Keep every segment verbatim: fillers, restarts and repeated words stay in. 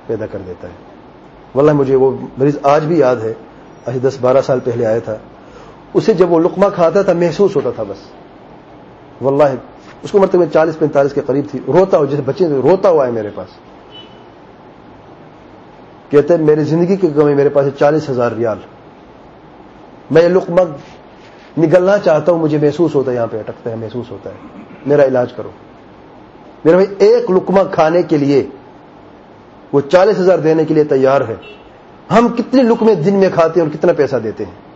پیدا کر دیتا ہے. واللہ مجھے وہ مریض آج بھی یاد ہے, آج دس بارہ سال پہلے آیا تھا. اسے جب وہ لقمہ کھاتا تھا محسوس ہوتا تھا بس, واللہ اس کو مرتبہ چالیس پینتالیس کے قریب تھی, روتا ہو جیسے بچے روتا ہوا ہے میرے پاس. کہتے ہیں میری زندگی کی کمی میرے پاس چالیس ہزار ریال, میں یہ لقمہ نگلنا چاہتا ہوں, مجھے محسوس ہوتا ہے یہاں پہ اٹکتا ہے, محسوس ہوتا ہے, میرا علاج کرو. میرا بھائی ایک لقمہ کھانے کے لیے وہ چالیس ہزار دینے کے لیے تیار ہے. ہم کتنے لقمے دن میں کھاتے ہیں اور کتنا پیسہ دیتے ہیں؟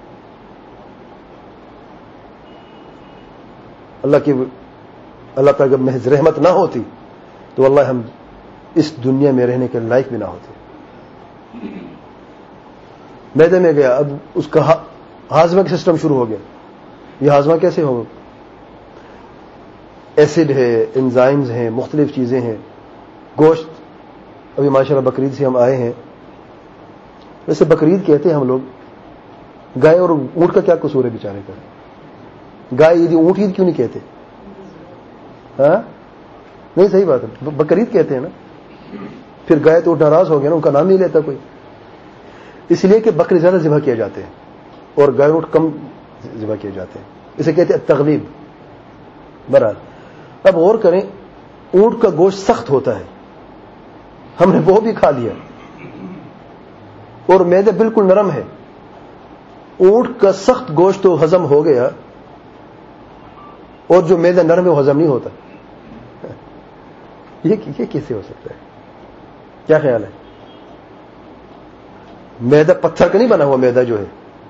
اللہ کی اللہ تعالیٰ اگر محض رحمت نہ ہوتی تو واللہ ہم اس دنیا میں رہنے کے لائق بھی نہ ہوتے. میدے میں گیا, اب اس کا ہاضمہ کا سسٹم شروع ہو گیا. یہ ہاضمہ کیسے ہوگا؟ ایسڈ ہے, انزائمز ہیں, مختلف چیزیں ہیں. گوشت, ابھی ماشاءاللہ بقرعید سے ہم آئے ہیں. ویسے بقرعید کہتے ہیں ہم لوگ, گائے اور اونٹ کا کیا قصور ہے بیچارے کا؟ گائے عید, اونٹ عید کیوں نہیں کہتے؟ ہاں نہیں, صحیح بات ہے, بقرعید کہتے ہیں نا. پھر گائے تو ناراض ہو گیا نا, ان کا نام نہیں لیتا کوئی, اس لیے کہ بکرے زیادہ ذبح کیے جاتے ہیں اور گائے اونٹ کم ذبح کیے جاتے ہیں. اسے کہتے ہیں تغلیب. برحال اب غور کریں, اونٹ کا گوشت سخت ہوتا ہے, ہم نے وہ بھی کھا لیا, اور معدہ بالکل نرم ہے. اونٹ کا سخت گوشت تو ہضم ہو گیا, اور جو معدہ نرم ہے وہ ہضم نہیں ہوتا. یہ یہ کیسے ہو سکتا ہے؟ کیا خیال ہے؟ معدہ پتھر کا نہیں بنا ہوا, معدہ جو ہے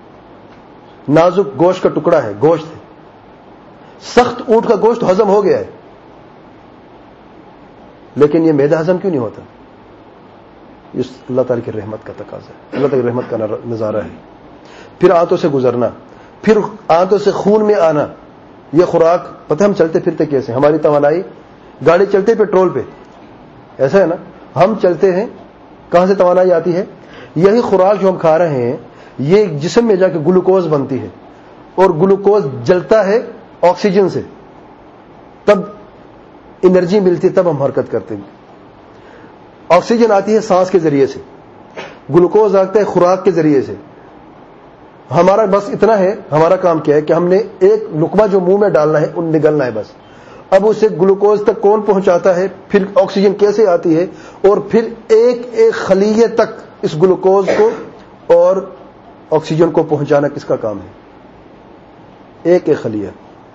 نازک گوشت کا ٹکڑا ہے, گوشت ہے. سخت اونٹ کا گوشت ہضم ہو گیا ہے, لیکن یہ معدہ ہضم کیوں نہیں ہوتا؟ اس اللہ تعالی کی رحمت کا تقاضا ہے, اللہ تعالی کی رحمت کا نظارہ ہے. پھر آنتوں سے گزرنا, پھر آنتوں سے خون میں آنا. یہ خوراک پتہ ہم چلتے پھرتے کیسے, ہماری توانائی, گاڑی چلتے پیٹرول پہ, ایسا ہے نا, ہم چلتے ہیں کہاں سے توانائی آتی ہے؟ یہی خوراک جو ہم کھا رہے ہیں یہ جسم میں جا کے گلوکوز بنتی ہے, اور گلوکوز جلتا ہے آکسیجن سے, تب انرجی ملتی, تب ہم حرکت کرتے ہیں. آکسیجن آتی ہے سانس کے ذریعے سے, گلوکوز آتا ہے خوراک کے ذریعے سے. ہمارا بس اتنا ہے, ہمارا کام کیا ہے کہ ہم نے ایک لقمہ جو منہ میں ڈالنا ہے, ان نگلنا ہے بس. اب اسے گلوکوز تک کون پہنچاتا ہے, پھر آکسیجن کیسے آتی ہے, اور پھر ایک ایک خلیے تک اس گلوکوز کو اور آکسیجن کو پہنچانا کس کا کام ہے؟ ایک ایک خلیہ.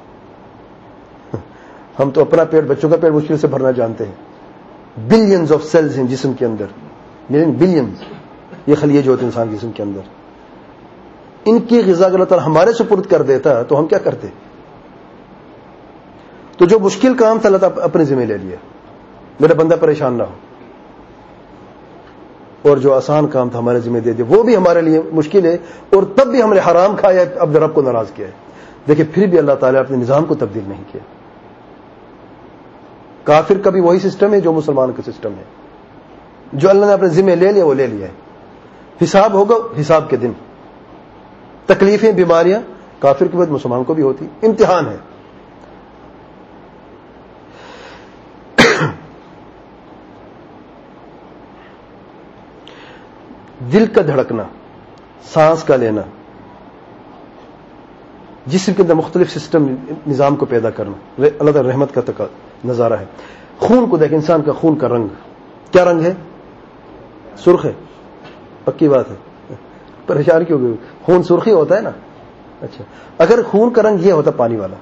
ہم تو اپنا پیٹ, بچوں کا پیٹ مشکل سے بھرنا جانتے ہیں. بلینز آف سیلز ہیں جسم کے اندر, بلینز یہ خلیے جو ہوتے ہیں انسان کے جسم کے اندر. ان کی غذا اللہ تعالیٰ ہمارے سپرد کر دیتا تو ہم کیا کرتے؟ تو جو مشکل کام تھا اللہ تعالیٰ اپنے ذمہ لے لیا, میرا بندہ پریشان نہ ہو. اور جو آسان کام تھا ہمارے ذمہ دے دیا, وہ بھی ہمارے لیے مشکل ہے, اور تب بھی ہم نے حرام کھایا, اب رب کو ناراض کیا ہے. دیکھیں پھر بھی اللہ تعالیٰ اپنے نظام کو تبدیل نہیں کیا. کافر کا بھی وہی سسٹم ہے جو مسلمان کا سسٹم ہے. جو اللہ نے اپنے ذمہ لے لیا وہ لے لیا ہے. حساب ہوگا حساب کے دن. تکلیفیں, بیماریاں کافر کے بعد مسلمان کو بھی ہوتی, امتحان ہے. دل کا دھڑکنا, سانس کا لینا, جسم کے اندر مختلف سسٹم نظام کو پیدا کرنا, اللہ تعالی رحمت کا نظارہ ہے. خون کو دیکھ, انسان کا خون کا رنگ کیا رنگ ہے؟ سرخ ہے. پکی بات ہے, پریشان کیوں گئے؟ خون سرخی ہوتا ہے نا. اچھا, اگر خون کا رنگ یہ ہوتا پانی والا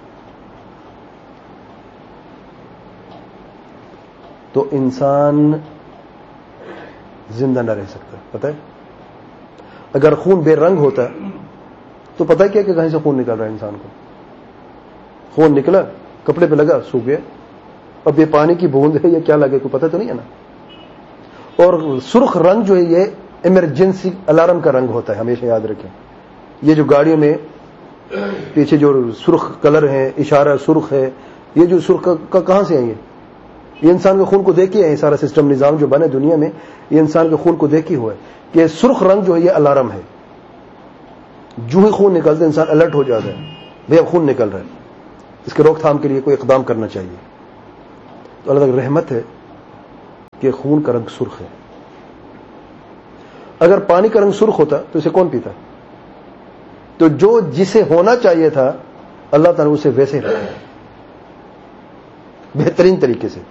تو انسان زندہ نہ رہ سکتا. پتہ ہے, اگر خون بے رنگ ہوتا تو پتہ کیا کہ کہیں سے خون نکل رہا ہے انسان کو. خون نکلا, کپڑے پہ لگا, سوکھ گیا. اب یہ پانی کی بوند ہے یا کیا لگے, کوئی پتہ تو نہیں ہے نا. اور سرخ رنگ جو ہے یہ ایمرجنسی الارم کا رنگ ہوتا ہے, ہمیشہ یاد رکھیں. یہ جو گاڑیوں میں پیچھے جو سرخ کلر ہے, اشارہ سرخ ہے, یہ جو سرخ کا کہاں سے ہیں؟ یہ یہ انسان کے خون کو دیکھ کے ہے. سارا سسٹم نظام جو بنے دنیا میں یہ انسان کے خون کو دیکھ ہی ہوا ہے کہ سرخ رنگ جو ہے یہ الارم ہے. جو ہی خون نکلتا ہے انسان الرٹ ہو جاتا ہے, بھئی اب خون نکل رہا ہے, اس کے روک تھام کے لیے کوئی اقدام کرنا چاہیے. تو اللہ تعالی کی رحمت ہے کہ خون کا رنگ سرخ ہے. اگر پانی کا رنگ سرخ ہوتا تو اسے کون پیتا؟ تو جو جسے ہونا چاہیے تھا اللہ تعالیٰ اسے ویسے ہی رکھا ہے بہترین طریقے سے.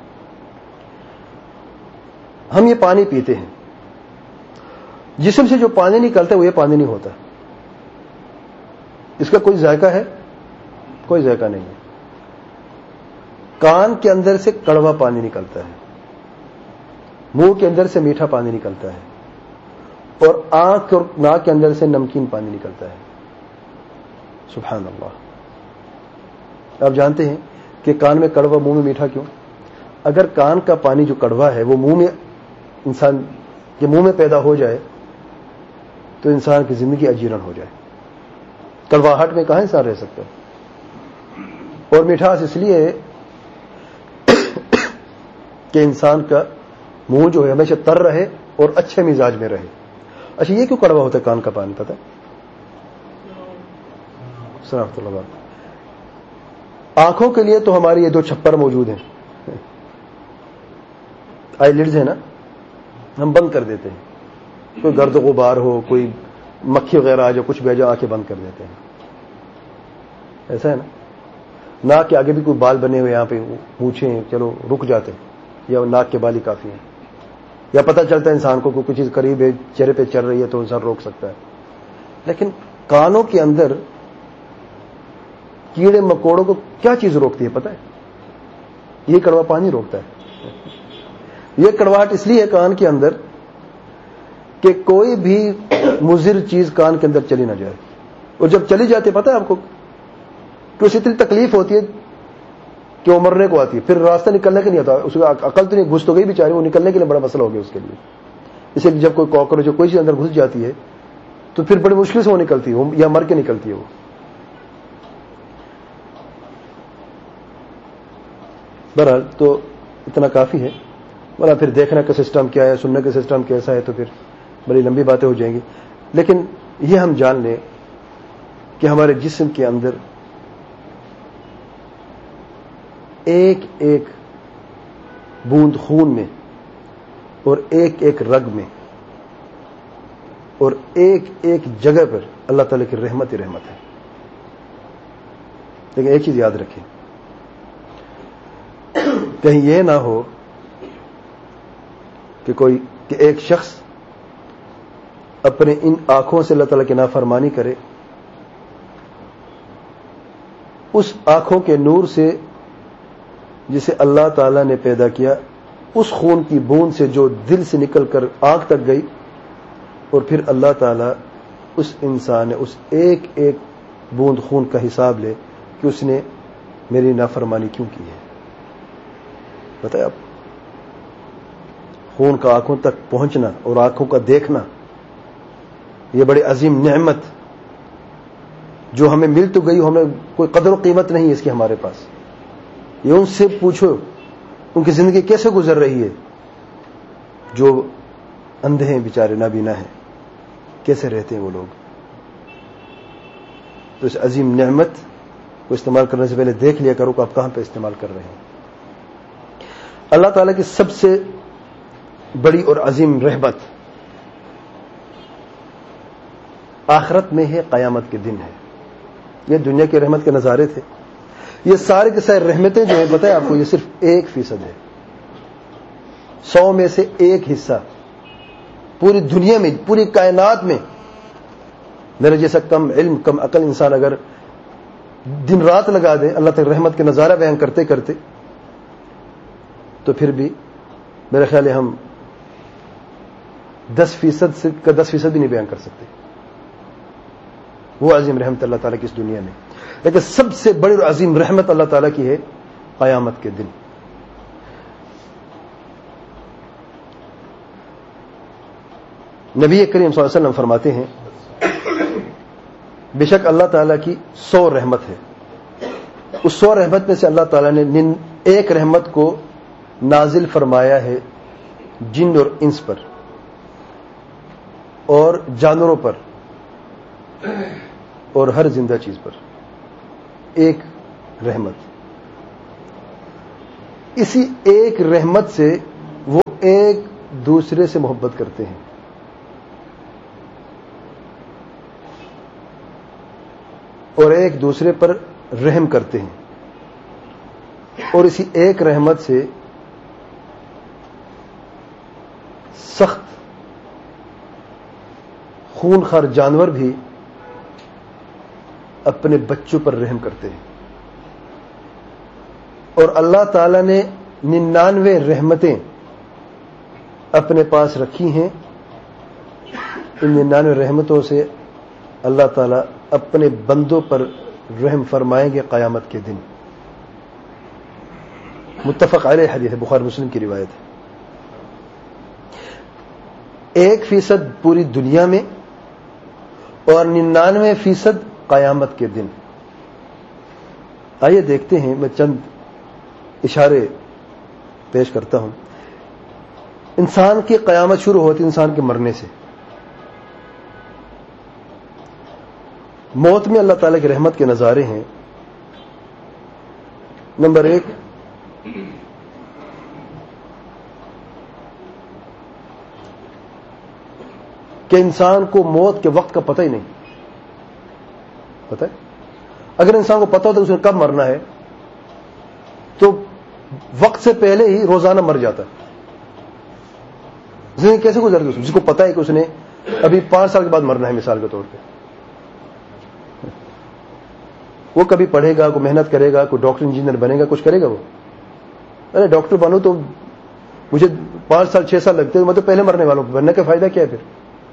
ہم یہ پانی پیتے ہیں, جسم سے جو پانی نکلتا ہے وہ یہ پانی نہیں ہوتا. اس کا کوئی ذائقہ ہے؟ کوئی ذائقہ نہیں ہے. کان کے اندر سے کڑوا پانی نکلتا ہے, منہ کے اندر سے میٹھا پانی نکلتا ہے, اور آنکھ اور ناک کے اندر سے نمکین پانی نکلتا ہے. سبحان اللہ. آپ جانتے ہیں کہ کان میں کڑوا منہ میں میٹھا کیوں؟ اگر کان کا پانی جو کڑوا ہے وہ منہ میں انسان کے منہ میں پیدا ہو جائے تو انسان کی زندگی اجیرن ہو جائے. کڑواہٹ میں کہاں انسان رہ سکتا ہے؟ اور مٹھاس اس لیے ہے کہ انسان کا منہ جو ہے ہمیشہ تر رہے اور اچھے مزاج میں رہے. اچھا یہ کیوں کڑوا ہوتا ہے کان کا پانی پتہ ہے؟ صرف اللہ بات. آنکھوں کے لیے تو ہماری یہ دو چھپر موجود ہیں, آئی لڈز ہے نا, ہم بند کر دیتے ہیں. کوئی گرد و غبار ہو, کوئی مکھی وغیرہ آ جائے, کچھ بھی آ جائے, آنکھیں بند کر دیتے ہیں. ایسا ہے نا. ناک کے آگے بھی کوئی بال بنے ہوئے, یہاں پہ پوچھیں چلو رک جاتے ہیں, یا ناک کے بال ہی کافی ہیں. یا پتہ چلتا ہے انسان کو کوئی چیز قریب ہے, چہرے پہ چل رہی ہے تو انسان روک سکتا ہے. لیکن کانوں کے اندر کیڑے مکوڑوں کو کیا چیز روکتی ہے پتہ ہے؟ یہ کڑوا پانی روکتا ہے. یہ کڑواہٹ اس لیے ہے کان کے اندر کہ کوئی بھی مضر چیز کان کے اندر چلی نہ جائے, اور جب چلی جاتی ہے پتہ ہے آپ کو تو اسے اتنی تکلیف ہوتی ہے کہ وہ مرنے کو آتی ہے, پھر راستہ نکلنے کے نہیں آتا. اس کو عقل تو نہیں, گھس تو گئی بیچاری, وہ نکلنے کے لیے بڑا مسئلہ ہو گیا اس کے لیے. اسے جب کوئی کاکروچ کوئی چیز اندر گھس جاتی ہے تو پھر بڑی مشکل سے وہ نکلتی ہے, یا مر کے نکلتی ہے وہ. بہرحال تو اتنا کافی ہے, ورنہ پھر دیکھنے کا سسٹم کیا ہے, سننے کا سسٹم کیسا ہے, تو پھر بڑی لمبی باتیں ہو جائیں گی. لیکن یہ ہم جان لیں کہ ہمارے جسم کے اندر ایک ایک بوند خون میں, اور ایک ایک رگ میں, اور ایک ایک جگہ پر اللہ تعالی کی رحمت ہی رحمت ہے. لیکن ایک چیز یاد رکھیں, کہیں یہ نہ ہو کہ کوئی کہ ایک شخص اپنے ان آنکھوں سے اللہ تعالیٰ کی نافرمانی کرے, اس آنکھوں کے نور سے جسے اللہ تعالیٰ نے پیدا کیا, اس خون کی بوند سے جو دل سے نکل کر آنکھ تک گئی, اور پھر اللہ تعالیٰ اس انسان نے اس ایک ایک بوند خون کا حساب لے کہ اس نے میری نافرمانی کیوں کی ہے. بتائیں آپ, خون کا آنکھوں تک پہنچنا اور آنکھوں کا دیکھنا, یہ بڑی عظیم نعمت جو ہمیں مل تو گئی, ہمیں کوئی قدر و قیمت نہیں ہے اس کی ہمارے پاس. یہ ان سے پوچھو ان کی زندگی کیسے گزر رہی ہے جو اندھے ہیں بیچارے, نابینا ہیں, کیسے رہتے ہیں وہ لوگ. تو اس عظیم نعمت کو استعمال کرنے سے پہلے دیکھ لیا کرو کہ آپ کہاں پہ استعمال کر رہے ہیں. اللہ تعالیٰ کی سب سے بڑی اور عظیم رحمت آخرت میں ہے, قیامت کے دن ہے. یہ دنیا کی رحمت کے نظارے تھے, یہ سارے کے سارے رحمتیں جو ہیں بتائیں آپ کو, یہ صرف ایک فیصد ہے, سو میں سے ایک حصہ پوری دنیا میں, پوری کائنات میں. میرے جیسا کم علم کم عقل انسان اگر دن رات لگا دے اللہ تعالی رحمت کے نظارہ بیان کرتے کرتے, تو پھر بھی میرے خیال ہے ہم دس فیصد سے کا دس فیصد بھی نہیں بیان کر سکتے. وہ عظیم رحمت اللہ تعالیٰ کی اس دنیا میں. لیکن سب سے بڑی اور عظیم رحمت اللہ تعالیٰ کی ہے قیامت کے دن. نبی کریم صلی اللہ علیہ وسلم فرماتے ہیں بے شک اللہ تعالیٰ کی سو رحمت ہے, اس سو رحمت میں سے اللہ تعالیٰ نے ایک رحمت کو نازل فرمایا ہے جن اور انس پر اور جانوروں پر اور ہر زندہ چیز پر. ایک رحمت, اسی ایک رحمت سے وہ ایک دوسرے سے محبت کرتے ہیں. اور ایک دوسرے پر رحم کرتے ہیں. اور اسی ایک رحمت سے سخت خون خوار جانور بھی اپنے بچوں پر رحم کرتے ہیں. اور اللہ تعالی نے ننانوے رحمتیں اپنے پاس رکھی ہیں. ان ننانوے رحمتوں سے اللہ تعالی اپنے بندوں پر رحم فرمائیں گے قیامت کے دن. متفق علیہ حدیث ہے، بخاری مسلم کی روایت ہے. ایک فیصد پوری دنیا میں اور ننانوے فیصد قیامت کے دن. آئیے دیکھتے ہیں، میں چند اشارے پیش کرتا ہوں. انسان کی قیامت شروع ہوتی انسان کے مرنے سے. موت میں اللہ تعالی کی رحمت کے نظارے ہیں. نمبر ایک، کہ انسان کو موت کے وقت کا پتہ ہی نہیں. پتہ ہے اگر انسان کو پتہ ہوتا ہے اس نے کب مرنا ہے تو وقت سے پہلے ہی روزانہ مر جاتا ہے. زندگی کیسے گزرتی ہے جس کو پتہ ہے کہ اس نے ابھی پانچ سال کے بعد مرنا ہے مثال کے طور پہ. وہ کبھی پڑھے گا، کوئی محنت کرے گا، کوئی ڈاکٹر انجینئر بنے گا، کچھ کرے گا. وہ ارے ڈاکٹر بنو تو مجھے پانچ سال چھ سال لگتے ہیں، میں تو پہلے مرنے والا ہوں، بننے کا فائدہ کیا ہے پھر؟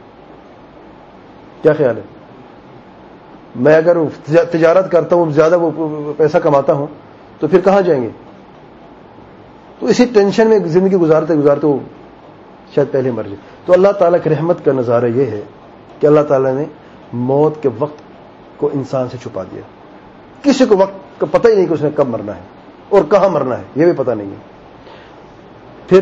کیا خیال ہے؟ میں اگر تجارت کرتا ہوں، زیادہ وہ پیسہ کماتا ہوں تو پھر کہاں جائیں گے؟ تو اسی ٹینشن میں زندگی گزارتے گزارتے وہ شاید پہلے مر جائے. تو اللہ تعالیٰ کی رحمت کا نظارہ یہ ہے کہ اللہ تعالیٰ نے موت کے وقت کو انسان سے چھپا دیا. کسی کو وقت کا پتہ ہی نہیں کہ اس نے کب مرنا ہے اور کہاں مرنا ہے، یہ بھی پتہ نہیں ہے. پھر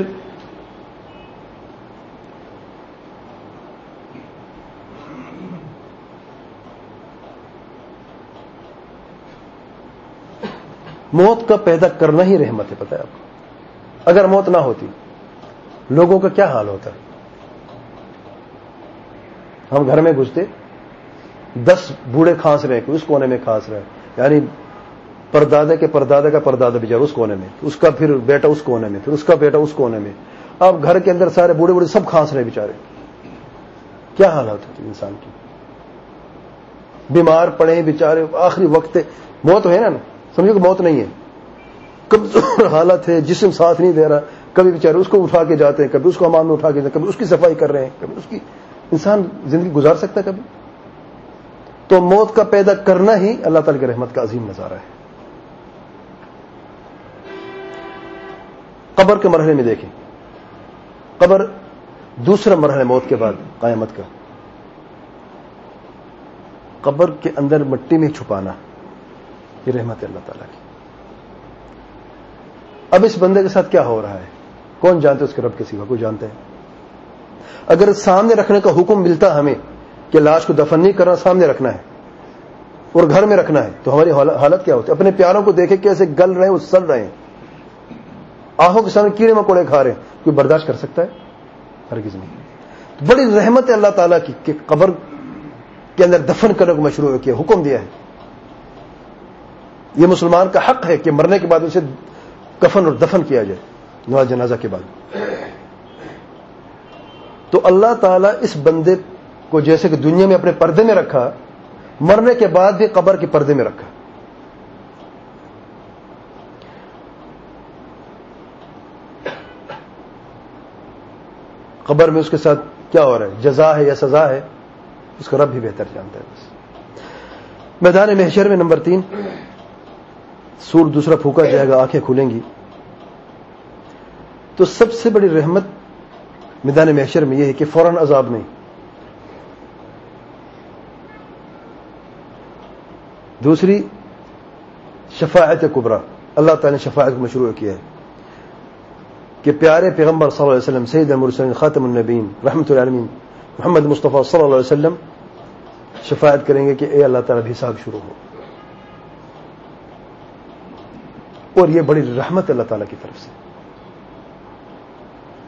موت کا پیدا کرنا ہی رحمت ہے. پتہ ہے آپ کو، اگر موت نہ ہوتی لوگوں کا کیا حال ہوتا ہے؟ ہم گھر میں گھستے، دس بوڑھے کھانس رہے، کوئی اس کونے میں کھانس رہے، یعنی پردادے کے پردادے کا پردادا بیچارہ اس کونے میں، اس کا پھر بیٹا اس کونے میں، پھر اس کا بیٹا اس کونے میں. اب گھر کے اندر سارے بوڑھے بوڑھے سب کھانس رہے بیچارے. کیا حال ہوتا ہے انسان کی؟ بیمار پڑے بیچارے، آخری وقت موت ہے نا، سمجھو کہ موت نہیں ہے، کمزور حالت ہے، جسم ساتھ نہیں دے رہا. کبھی بیچارے اس کو اٹھا کے جاتے ہیں، کبھی اس کو حمام میں اٹھا کے جاتے ہیں، کبھی اس کی صفائی کر رہے ہیں، کبھی اس کی. انسان زندگی گزار سکتا ہے کبھی؟ تو موت کا پیدا کرنا ہی اللہ تعالی کی رحمت کا عظیم نظارہ ہے. قبر کے مرحلے میں دیکھیں، قبر دوسرا مرحلہ موت کے بعد قیامت کا. قبر کے اندر مٹی میں چھپانا یہ رحمت ہے اللہ تعالیٰ کی. اب اس بندے کے ساتھ کیا ہو رہا ہے کون جانتے؟ اس کے رب کے سوا کوئی جانتا ہے؟ اگر سامنے رکھنے کا حکم ملتا ہمیں کہ لاش کو دفن نہیں کرنا، سامنے رکھنا ہے اور گھر میں رکھنا ہے، تو ہماری حالت کیا ہوتی ہے؟ اپنے پیاروں کو دیکھے کیسے گل رہے ہیں، وہ سل رہے ہیں، آنکھوں کے سامنے کیڑے مکوڑے کھا رہے ہیں. کوئی برداشت کر سکتا ہے؟ ہرگز نہیں. بڑی رحمت ہے اللہ تعالیٰ کی کہ قبر کے اندر دفن کرنے کو مشروع کیا، حکم دیا ہے. یہ مسلمان کا حق ہے کہ مرنے کے بعد اسے کفن اور دفن کیا جائے نماز جنازہ کے بعد. تو اللہ تعالیٰ اس بندے کو جیسے کہ دنیا میں اپنے پردے میں رکھا، مرنے کے بعد بھی قبر کے پردے میں رکھا. قبر میں اس کے ساتھ کیا ہو رہا ہے، جزا ہے یا سزا ہے، اس کا رب بھی بہتر جانتا ہے. بس میدان محشر میں نمبر تین، سور دوسرا پھونکا جائے گا، آنکھیں کھلیں گی. تو سب سے بڑی رحمت میدان محشر میں یہ ہے کہ فوراً عذاب نہیں. دوسری شفاعت کبریٰ، اللہ تعالی نے شفاعت کو مشروع کیا ہے کہ پیارے پیغمبر صلی اللہ علیہ وسلم، سید المرسلین، خاتم النبیین، رحمت العالمین محمد مصطفیٰ صلی اللہ علیہ وسلم شفاعت کریں گے کہ اے اللہ تعالی حساب شروع ہو. اور یہ بڑی رحمت اللہ تعالیٰ کی طرف سے.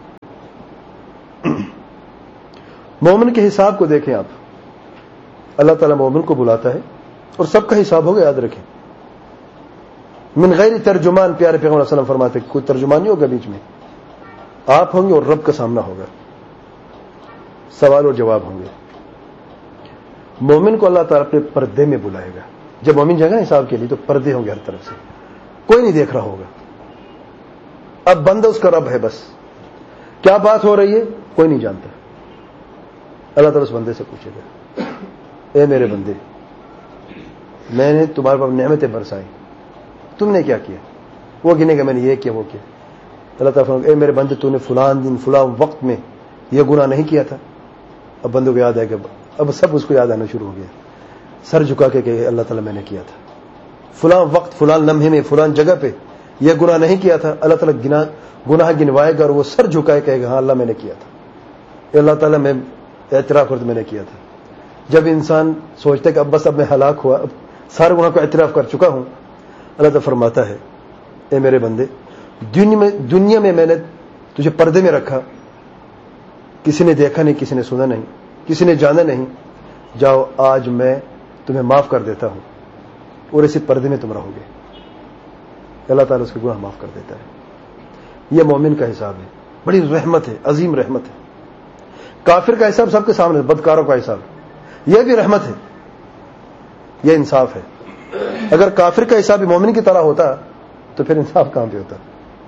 مومن کے حساب کو دیکھیں آپ, اللہ تعالیٰ مومن کو بلاتا ہے اور سب کا حساب ہوگا, یاد رکھیں. من غیر ترجمان, پیارے پیغمبر صلی اللہ علیہ وسلم فرماتے کوئی ترجمان نہیں ہوگا بیچ میں, آپ ہوں گے اور رب کا سامنا ہوگا, سوال اور جواب ہوں گے. مومن کو اللہ تعالیٰ اپنے پردے میں بلائے گا. جب مومن جائے گا حساب کے لیے تو پردے ہوں گے ہر طرف سے, کوئی نہیں دیکھ رہا ہوگا. اب بندہ اس کا رب ہے, بس کیا بات ہو رہی ہے کوئی نہیں جانتا. اللہ تعالیٰ اس بندے سے پوچھے گا, اے میرے بندے, میں نے تمہارے پر نعمتیں برسائی, تم نے کیا کیا؟ وہ گنے گا میں نے یہ کیا وہ کیا. اللہ تعالیٰ فرمائے, اے میرے بندے, تو نے فلان دن فلان وقت میں یہ گناہ نہیں کیا تھا. اب بندوں کو یاد آئے گا, اب سب اس کو یاد آنا شروع ہو گیا, سر جھکا کے کہ اللہ تعالیٰ میں نے کیا تھا فلاں وقت فلاں لمحے میں فلاں جگہ پہ یہ گناہ نہیں کیا تھا. اللہ تعالیٰ گنا گناہ گنوائے گا اور وہ سر جھکائے کہے گا ہاں اللہ میں نے کیا تھا, اے اللہ تعالیٰ میں اعتراف کرتا میں نے کیا تھا. جب انسان سوچتا ہے کہ اب بس اب میں ہلاک ہوا, اب سارے گناہ کو اعتراف کر چکا ہوں, اللہ تعالیٰ فرماتا ہے, اے میرے بندے, دنیا میں دنیا میں میں نے تجھے پردے میں رکھا, کسی نے دیکھا نہیں, کسی نے سنا نہیں, کسی نے جانا نہیں. جاؤ آج میں تمہیں معاف کر دیتا ہوں اور اسی پردے میں تم رہو گے. اللہ تعالیٰ اس کے گناہ معاف کر دیتا ہے. یہ مومن کا حساب ہے, بڑی رحمت ہے, عظیم رحمت ہے. کافر کا حساب سب کے سامنے, بدکاروں کا حساب یہ بھی رحمت ہے, یہ انصاف ہے. اگر کافر کا حساب بھی مومن کی طرح ہوتا تو پھر انصاف کہاں پہ ہوتا.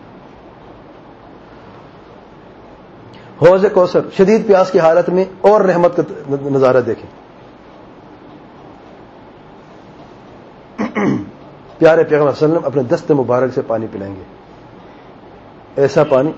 حوض کوثر, شدید پیاس کی حالت میں اور رحمت کا نظارہ دیکھیں. پیارے پیغمبر صلی اللہ علیہ وسلم اپنے دست مبارک سے پانی پلائیں گے, ایسا پانی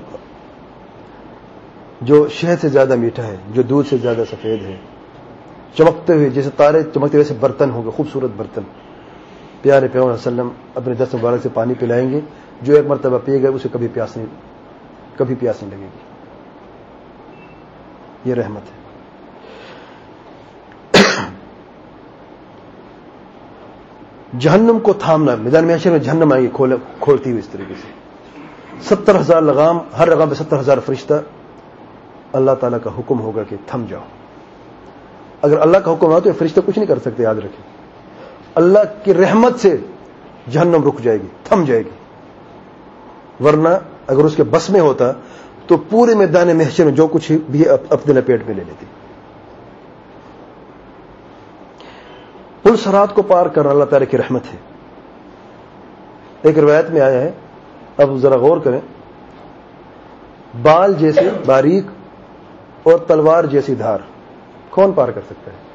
جو شہد سے زیادہ میٹھا ہے, جو دودھ سے زیادہ سفید ہے, چمکتے ہوئے جیسے تارے چمکتے ہوئے برتن ہوں گے, خوبصورت برتن. پیارے پیغمبر صلی اللہ علیہ وسلم اپنے دست مبارک سے پانی پلائیں گے, جو ایک مرتبہ پیے گا اسے کبھی پیاس نہیں کبھی پیاس نہیں لگے گی. یہ رحمت ہے. جہنم کو تھامنا, میدان محشر میں جہنم آئے گی کھولتی ہوئی اس طریقے سے, ستر ہزار لگام, ہر لگام پہ ستر ہزار فرشتہ. اللہ تعالیٰ کا حکم ہوگا کہ تھم جاؤ. اگر اللہ کا حکم ہو تو یہ فرشتہ کچھ نہیں کر سکتے, یاد رکھیں. اللہ کی رحمت سے جہنم رک جائے گی, تھم جائے گی. ورنہ اگر اس کے بس میں ہوتا تو پورے میدان محشر میں جو کچھ بھی اپنے لپیٹ میں لے لیتی. پل صراط کو پار کرنا اللہ تعالیٰ کی رحمت ہے. ایک روایت میں آیا ہے, اب ذرا غور کریں, بال جیسے باریک اور تلوار جیسی دھار کون پار کر سکتا ہے؟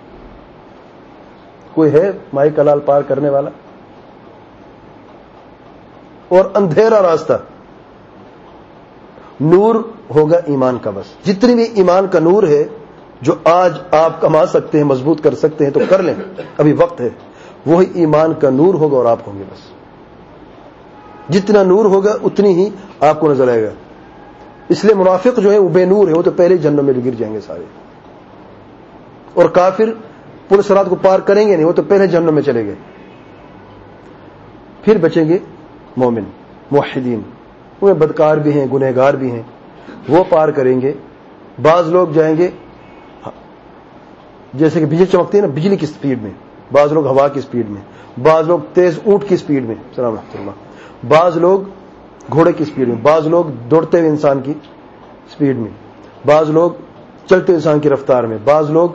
کوئی ہے مائی کلال پار کرنے والا؟ اور اندھیرا راستہ, نور ہوگا ایمان کا. بس جتنی بھی ایمان کا نور ہے جو آج آپ کما سکتے ہیں, مضبوط کر سکتے ہیں تو کر لیں, ابھی وقت ہے. وہی ایمان کا نور ہوگا اور آپ ہوں گے. بس جتنا نور ہوگا اتنی ہی آپ کو نظر آئے گا. اس لیے منافق جو ہے وہ بے نور ہے, وہ تو پہلے جہنم میں گر جائیں گے سارے. اور کافر پل صراط کو پار کریں گے نہیں, وہ تو پہلے جہنم میں چلے گئے. پھر بچیں گے مومن, موحدین. وہ بدکار بھی ہیں, گنہگار بھی ہیں, وہ پار کریں گے. بعض لوگ جائیں گے جیسے کہ بجلی چمکتی ہے نا, بجلی کی سپیڈ میں, بعض لوگ ہوا کی سپیڈ میں, بعض لوگ تیز اونٹ کی سپیڈ میں, سلام رحمۃ اللہ, بعض لوگ گھوڑے کی سپیڈ میں, بعض لوگ دوڑتے ہوئے انسان کی سپیڈ میں, بعض لوگ چلتے ہوئے انسان کی رفتار میں, بعض لوگ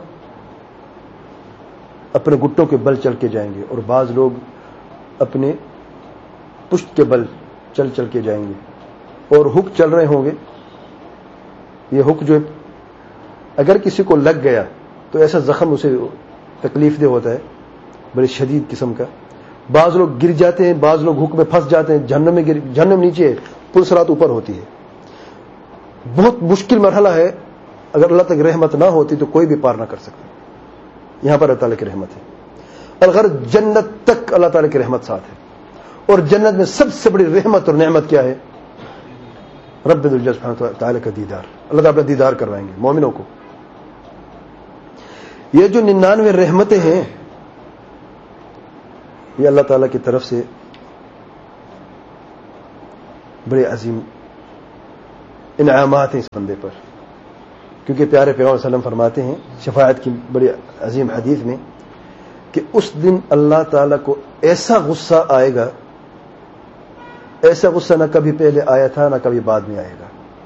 اپنے گھٹوں کے بل چل کے جائیں گے, اور بعض لوگ اپنے پشت کے بل چل چل کے جائیں گے. اور ہک چل رہے ہوں گے. یہ ہک جو اگر کسی کو لگ گیا تو ایسا زخم اسے تکلیف دہ ہوتا ہے, بڑی شدید قسم کا. بعض لوگ گر جاتے ہیں, بعض لوگ ہک میں پھنس جاتے ہیں, جہنم میں گر, جہنم نیچے ہے, پل صراط اوپر ہوتی ہے. بہت مشکل مرحلہ ہے. اگر اللہ تک رحمت نہ ہوتی تو کوئی بھی پار نہ کر سکتا. یہاں پر اللہ تعالیٰ کی رحمت ہے. اگر جنت تک اللہ تعالیٰ کی رحمت ساتھ ہے. اور جنت میں سب سے بڑی رحمت اور نعمت کیا ہے؟ رب العزت سبحانہ تعالیٰ کا دیدار. اللہ تعالیٰ دیدار کروائیں گے مومنوں کو. یہ جو ننانوے رحمتیں ہیں یہ اللہ تعالیٰ کی طرف سے بڑے عظیم انعامات ہیں اس بندے پر. کیونکہ پیارے پیغمبر صلی اللہ علیہ وسلم فرماتے ہیں شفاعت کی بڑی عظیم حدیث میں کہ اس دن اللہ تعالیٰ کو ایسا غصہ آئے گا، ایسا غصہ نہ کبھی پہلے آیا تھا نہ کبھی بعد میں آئے گا،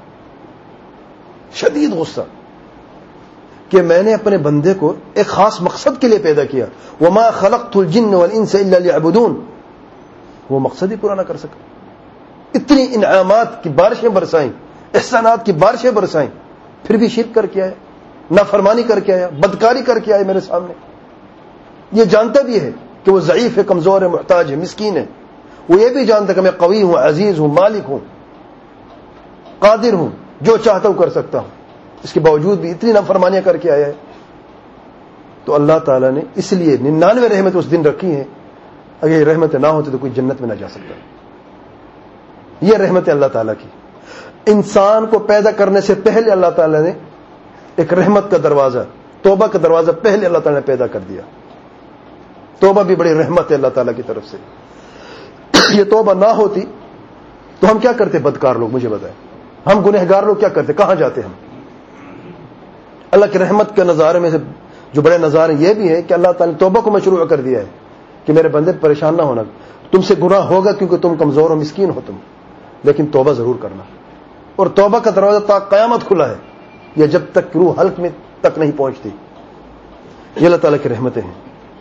شدید غصہ، کہ میں نے اپنے بندے کو ایک خاص مقصد کے لیے پیدا کیا، وما خلقت الجن والانس الا ليعبدون، وہ مقصد ہی پورا نہ کر سکا، اتنی انعامات کی بارشیں برسائیں، احسانات کی بارشیں برسائیں، پھر بھی شرک کر کے آیا، نافرمانی کر کے آیا، بدکاری کر کے آیا میرے سامنے۔ یہ جانتا بھی ہے کہ وہ ضعیف ہے، کمزور ہے، محتاج ہے، مسکین ہے، وہ یہ بھی جانتا کہ میں قوی ہوں، عزیز ہوں، مالک ہوں، قادر ہوں، جو چاہتا ہوں کر سکتا ہوں، اس کے باوجود بھی اتنی نافرمانیاں کر کے آیا ہے۔ تو اللہ تعالیٰ نے اس لیے ننانوے رحمتیں اس دن رکھی ہیں، اگر یہ رحمتیں نہ ہوتی تو کوئی جنت میں نہ جا سکتا۔ یہ رحمت اللہ تعالیٰ کی، انسان کو پیدا کرنے سے پہلے اللہ تعالیٰ نے ایک رحمت کا دروازہ، توبہ کا دروازہ پہلے اللہ تعالیٰ نے پیدا کر دیا۔ توبہ بھی بڑی رحمت ہے اللہ تعالیٰ کی طرف سے۔ یہ توبہ نہ ہوتی تو ہم کیا کرتے بدکار لوگ، مجھے بتائیں، ہم گنہگار لوگ کیا کرتے، کہاں جاتے ہم؟ اللہ کی رحمت کے نظارے میں سے جو بڑے نظارے یہ بھی ہے کہ اللہ تعالیٰ نے توبہ کو مشروع کر دیا ہے کہ میرے بندے پریشان نہ ہونا، تم سے گناہ ہوگا کیونکہ تم کمزور و مسکین ہو تم، لیکن توبہ ضرور کرنا، اور توبہ کا دروازہ تا قیامت کھلا ہے، یہ جب تک روح حلق میں تک نہیں پہنچتی۔ یہ اللہ تعالیٰ کی رحمتیں ہیں۔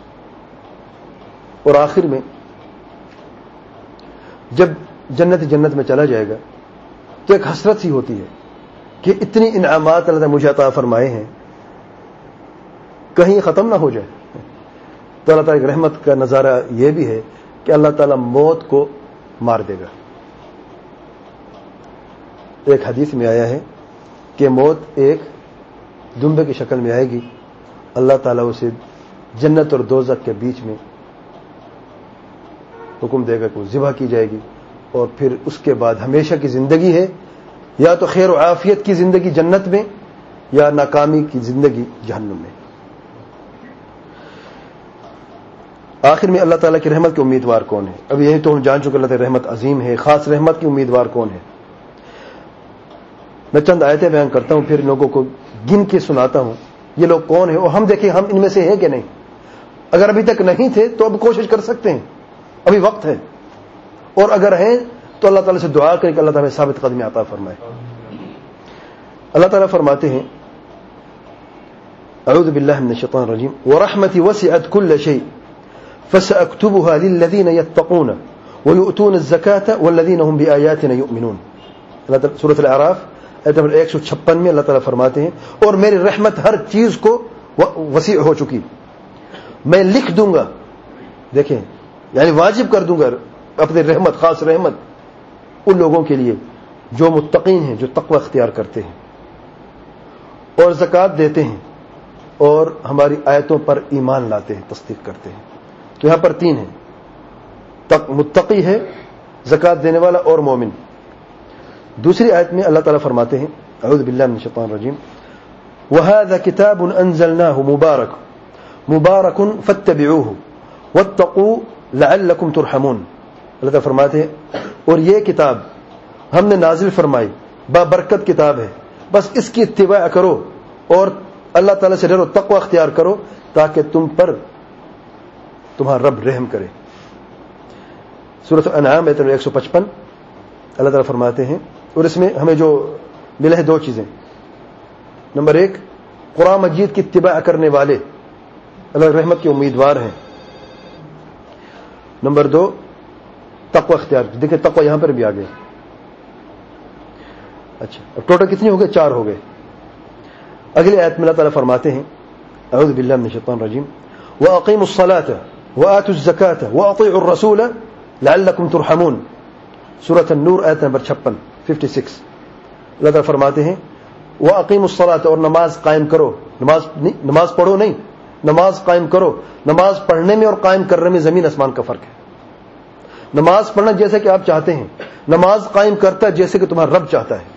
اور آخر میں جب جنت جنت میں چلا جائے گا تو ایک حسرت سی ہوتی ہے کہ اتنی انعامات اللہ نے مجھے عطا فرمائے ہیں، کہیں ختم نہ ہو جائے۔ تو اللہ تعالیٰ کی رحمت کا نظارہ یہ بھی ہے کہ اللہ تعالیٰ موت کو مار دے گا۔ ایک حدیث میں آیا ہے کہ موت ایک دمبے کی شکل میں آئے گی، اللہ تعالیٰ اسے جنت اور دوزخ کے بیچ میں حکم دے گا کہ وہ ذبح کی جائے گی، اور پھر اس کے بعد ہمیشہ کی زندگی ہے، یا تو خیر و عافیت کی زندگی جنت میں، یا ناکامی کی زندگی جہنم میں۔ آخر میں اللہ تعالیٰ کی رحمت کے امیدوار کون ہے؟ اب یہی تو ہم جان چکے اللہ تعالیٰ کی رحمت عظیم ہے، خاص رحمت کی امیدوار کون ہے؟ میں چند آیتیں بیان کرتا ہوں، پھر لوگوں کو گن کے سناتا ہوں یہ لوگ کون ہیں، اور ہم دیکھیں ہم ان میں سے ہیں کہ نہیں۔ اگر ابھی تک نہیں تھے تو اب کوشش کر سکتے ہیں، ابھی وقت ہے، اور اگر ہیں تو اللہ تعالیٰ سے دعا کریں کہ اللہ تعالیٰ ثابت قدمی عطا فرمائے۔ اللہ تعالیٰ فرماتے ہیں اعوذ باللہ من الشیطان الرجیم ورحمتی وسعت کل شیء فسأکتبها للذین یتقون ویؤتون الزکاة والذین هم بآیاتنا یؤمنون۔ اللہ تعالیٰ سورۃ الاعراف آیت نمبر ایک سو چھپن میں اللہ تعالیٰ فرماتے ہیں اور میری رحمت ہر چیز کو وسیع ہو چکی، میں لکھ دوں گا، دیکھیں یعنی واجب کر دوں گا اپنی رحمت، خاص رحمت ان لوگوں کے لیے جو متقین ہیں، جو تقوی اختیار کرتے ہیں اور زکوٰۃ دیتے ہیں اور ہماری آیتوں پر ایمان لاتے ہیں، تصدیق کرتے ہیں۔ تو یہاں پر تین ہیں، متقی ہے، زکوٰۃ دینے والا اور مومن۔ دوسری آیت میں اللہ تعالیٰ فرماتے ہیں اعوذ باللہ من الشیطان الرجیم وَهَذَا كِتَابٌ أَنزَلْنَاهُ مُبَارَكٌ مُبَارَكٌ فَاتَّبِعُوهُ وَاتَّقُوا لَعَلَّكُمْ تُرْحَمُونَ۔ اللہ تعالیٰ فرماتے ہیں اور یہ کتاب ہم نے نازل فرمائی، بابرکت کتاب ہے، بس اس کی اتباع کرو اور اللہ تعالیٰ سے ڈرو، تقوی اختیار کرو تاکہ تم پر تمہارا رب رحم کرے۔ سورۃ الانعام آیت ایک سو پچپن اللہ تعالیٰ فرماتے ہیں، اور اس میں ہمیں جو ملے ہیں دو چیزیں، نمبر ایک قرآن مجید کی اتباع کرنے والے اللہ کی رحمت کے امیدوار ہیں، نمبر دو تقوی اختیار۔ دیکھیں تقوی یہاں پر بھی آ گئے۔ اچھا اب ٹوٹل کتنی ہو گئے؟ چار ہو گئے۔ اگلی آیت میں اللہ تعالیٰ فرماتے ہیں اعوذ باللہ من الشیطان الرجیم وَأَقِیمُوا الصَّلَاةَ وَآتُوا الزَّکَاةَ وَأَطِیعُوا الرَّسُولَ لَعَلَّکُمْ تُرْحَمُونَ۔ سورۃ النور آیت نمبر چھپن ففٹی سکس اللہ تعالیٰ فرماتے ہیں وَأَقِیمُوا الصَّلَاةَ اور نماز قائم کرو، نماز نہیں، نماز پڑھو نہیں، نماز قائم کرو۔ نماز پڑھنے میں اور قائم کرنے میں زمین آسمان کا فرق ہے۔ نماز پڑھنا جیسے کہ آپ چاہتے ہیں، نماز قائم کرتا ہے جیسے کہ تمہارا رب چاہتا ہے۔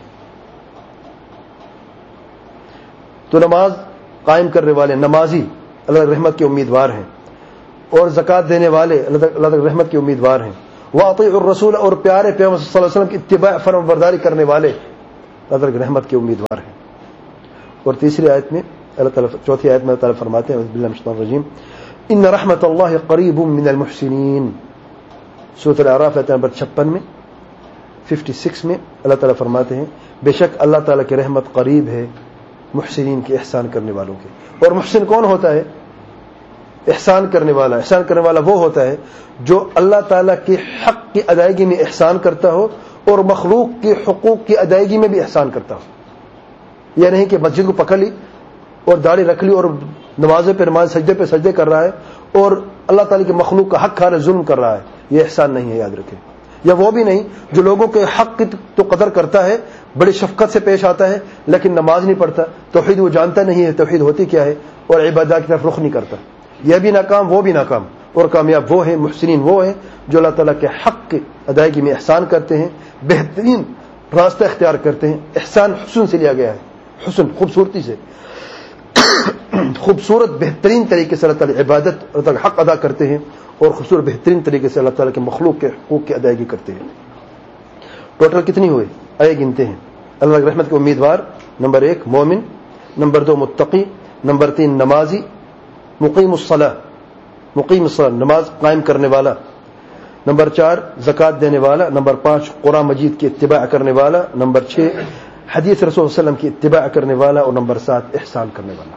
تو نماز قائم کرنے والے نمازی اللہ کی رحمت کے امیدوار ہیں، اور زکوٰۃ دینے والے اللہ کی رحمت کے امیدوار ہیں۔ وَأَطِیعُوا الرَّسُولَ اور پیارے پیغمبر صلی اللہ علیہ وسلم کی اتباع فرمان برداری کرنے والے اللہ کی رحمت کے امیدوار ہیں۔ اور تیسری آیت میں اللہ تعالیٰ چوتھی آیت میں اللہ تعالیٰ فرماتے ہیں باللہ من الشیطان الرجیم ان رحمت اللہ قریب من المحسنین. سورۃ الاعراف آیت نمبر چھپن میں چھپن میں اللہ تعالیٰ فرماتے ہیں بے شک اللہ تعالیٰ کی رحمت قریب ہے محسنین کے احسان کرنے والوں کے. اور محسن کون ہوتا ہے؟ احسان کرنے والا. احسان کرنے والا وہ ہوتا ہے جو اللہ تعالیٰ کے حق کی ادائیگی میں احسان کرتا ہو اور مخلوق کے حقوق کی ادائیگی میں بھی احسان کرتا ہو. یہ نہیں کہ مسجد کو پکڑ لی اور داڑھی رکھ لی اور نمازیں پہ نماز سجدے پہ سجدے کر رہا ہے اور اللہ تعالیٰ کے مخلوق کا حق کھا رہا ہے, ظلم کر رہا ہے. یہ احسان نہیں ہے, یاد رکھیں. یا وہ بھی نہیں جو لوگوں کے حق کی تو قدر کرتا ہے, بڑی شفقت سے پیش آتا ہے, لیکن نماز نہیں پڑھتا, توحید وہ جانتا نہیں ہے توحید ہوتی کیا ہے, اور عبادات کی طرف رخ نہیں کرتا. یہ بھی ناکام, وہ بھی ناکام. اور کامیاب وہ ہیں, محسنین وہ ہیں جو اللہ تعالیٰ کے حق کی ادائیگی میں احسان کرتے ہیں, بہترین راستہ اختیار کرتے ہیں. احسان حسن سے لیا گیا ہے, حسن خوبصورتی سے, خوبصورت بہترین طریقے سے اللہ تعالیٰ عبادت اللہ تعالیٰ حق ادا کرتے ہیں اور خوبصورت بہترین طریقے سے اللہ تعالیٰ کے مخلوق کے حقوق کی ادائیگی کرتے ہیں. ٹوٹل کتنی ہوئے آئے گنتے ہیں. اللہ کی رحمت کے امیدوار نمبر ایک مومن, نمبر دو متقی, نمبر تین نمازی, مقیم الصلاح مقیم الصلاح نماز قائم کرنے والا, نمبر چار زکوٰۃ دینے والا, نمبر پانچ قرآن مجید کی اتباع کرنے والا, نمبر چھ حدیث رسول اللہ علیہ وسلم کی اتباع کرنے والا, اور نمبر سات احسان کرنے والا.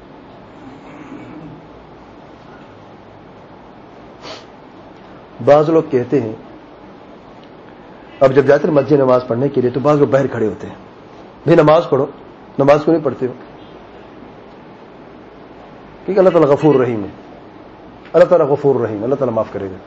بعض لوگ کہتے ہیں اب جب جاتے ہیں مسجد نماز پڑھنے کے لیے تو بعض لوگ باہر کھڑے ہوتے ہیں, بھائی نماز پڑھو, نماز کیوں نہیں پڑھتے ہو؟ کیونکہ اللہ تعالیٰ غفور رحیم ہے. اللہ تعالیٰ غفور رحیم, اللہ تعالیٰ معاف کرے گا.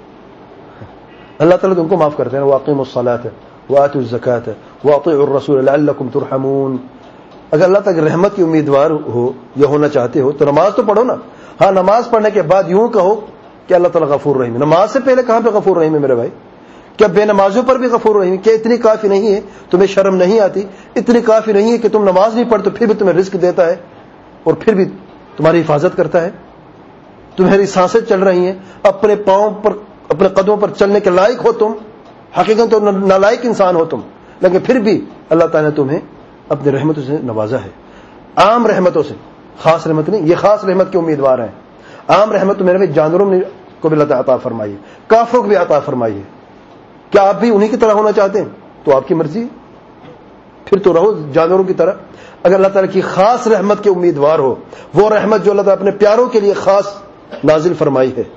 اللہ تعالیٰ تو ان کو معاف کرتے ہیں, واقیموا الصلاۃ وآتوا الزکاۃ واطیعوا الرسول لعلکم ترحمون. اگر اللہ تعالیٰ کی رحمت کی امیدوار ہو یا ہونا چاہتے ہو تو نماز تو پڑھو نا. ہاں, نماز پڑھنے کے بعد یوں کہو کہ اللہ تعالیٰ غفور رحیم ہے. نماز سے پہلے کہاں پہ غفور رحیم ہے میرے بھائی؟ کیا بے نمازوں پر بھی غفور رحیم ہے؟ کیا اتنی کافی نہیں ہے, تمہیں شرم نہیں آتی؟ اتنی کافی نہیں ہے کہ تم نماز نہیں پڑھ تو پھر بھی تمہیں رزق دیتا ہے اور پھر بھی تمہاری حفاظت کرتا ہے, تمہاری سانسیں چل رہی ہیں, اپنے پاؤں پر اپنے قدموں پر چلنے کے لائق ہو تم, حقیقت تو نالائق انسان ہو تم, لیکن پھر بھی اللہ تعالیٰ نے تمہیں اپنی رحمتوں سے نوازا ہے. عام رحمتوں سے, خاص رحمت نہیں, یہ خاص رحمت کے امیدوار ہیں. عام رحمت تو میرے میں جانوروں نے کو بھی اللہ تعالیٰ عطا فرمائی ہے, کافروں کو بھی عطا فرمائی ہے. کیا آپ بھی انہی کی طرح ہونا چاہتے ہیں؟ تو آپ کی مرضی, پھر تو رہو جانوروں کی طرح. اگر اللہ تعالیٰ کی خاص رحمت کے امیدوار ہو, وہ رحمت جو اللہ تعالیٰ اپنے پیاروں کے لیے خاص نازل فرمائی ہے,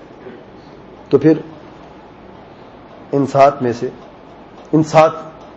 تو پھر ان سات میں سے ان سات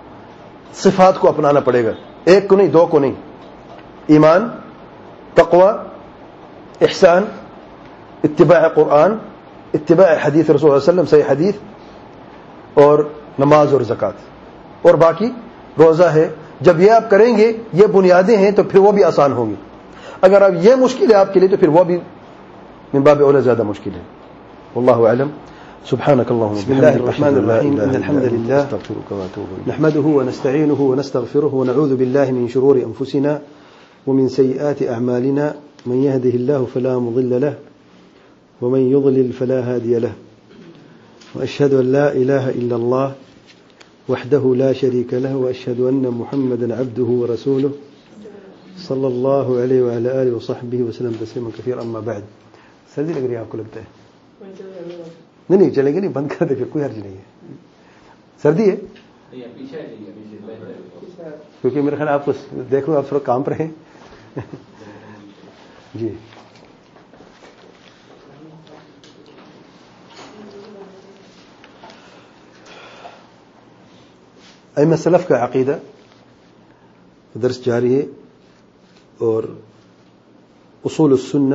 صفات کو اپنانا پڑے گا, ایک کو نہیں, دو کو نہیں. ایمان, تقوی, احسان, اتباع قرآن, اتباع حدیث رسول اللہ علیہ وسلم صحیح حدیث, اور نماز اور زکوٰۃ, اور باقی روزہ ہے. جب یہ آپ کریں گے, یہ بنیادیں ہیں, تو پھر وہ بھی آسان ہوں گی. اگر اب یہ مشکل ہے آپ کے لیے تو پھر وہ بھی من باب اولا زیادہ مشکل ہے. واللہ اعلم. سبحانك اللهم بسم الله الرحمن الرحيم إن الحمد لله نحمده ونستعينه ونستغفره ونعوذ بالله من شرور أنفسنا ومن سيئات أعمالنا من يهده الله فلا مضل له ومن يضلل فلا هادي له وأشهد أن لا إله إلا الله وحده لا شريك له وأشهد أن محمدا عبده ورسوله صلى الله عليه وعلى آله وصحبه وسلم تسليما كثيرا. أما بعد. سردی لگ رہی ہے آپ کو لگتا ہے؟ نہیں نہیں چلیں گے, نہیں بند کر دے, پھر کوئی حرج نہیں ہے. سردی ہے کیونکہ میرے خیال آپ کو دیکھ لو, آپ تھوڑا کام پر ہیں. جی ائمہ سلف کا عقیدہ درس جاری ہے, اور اصول السنہ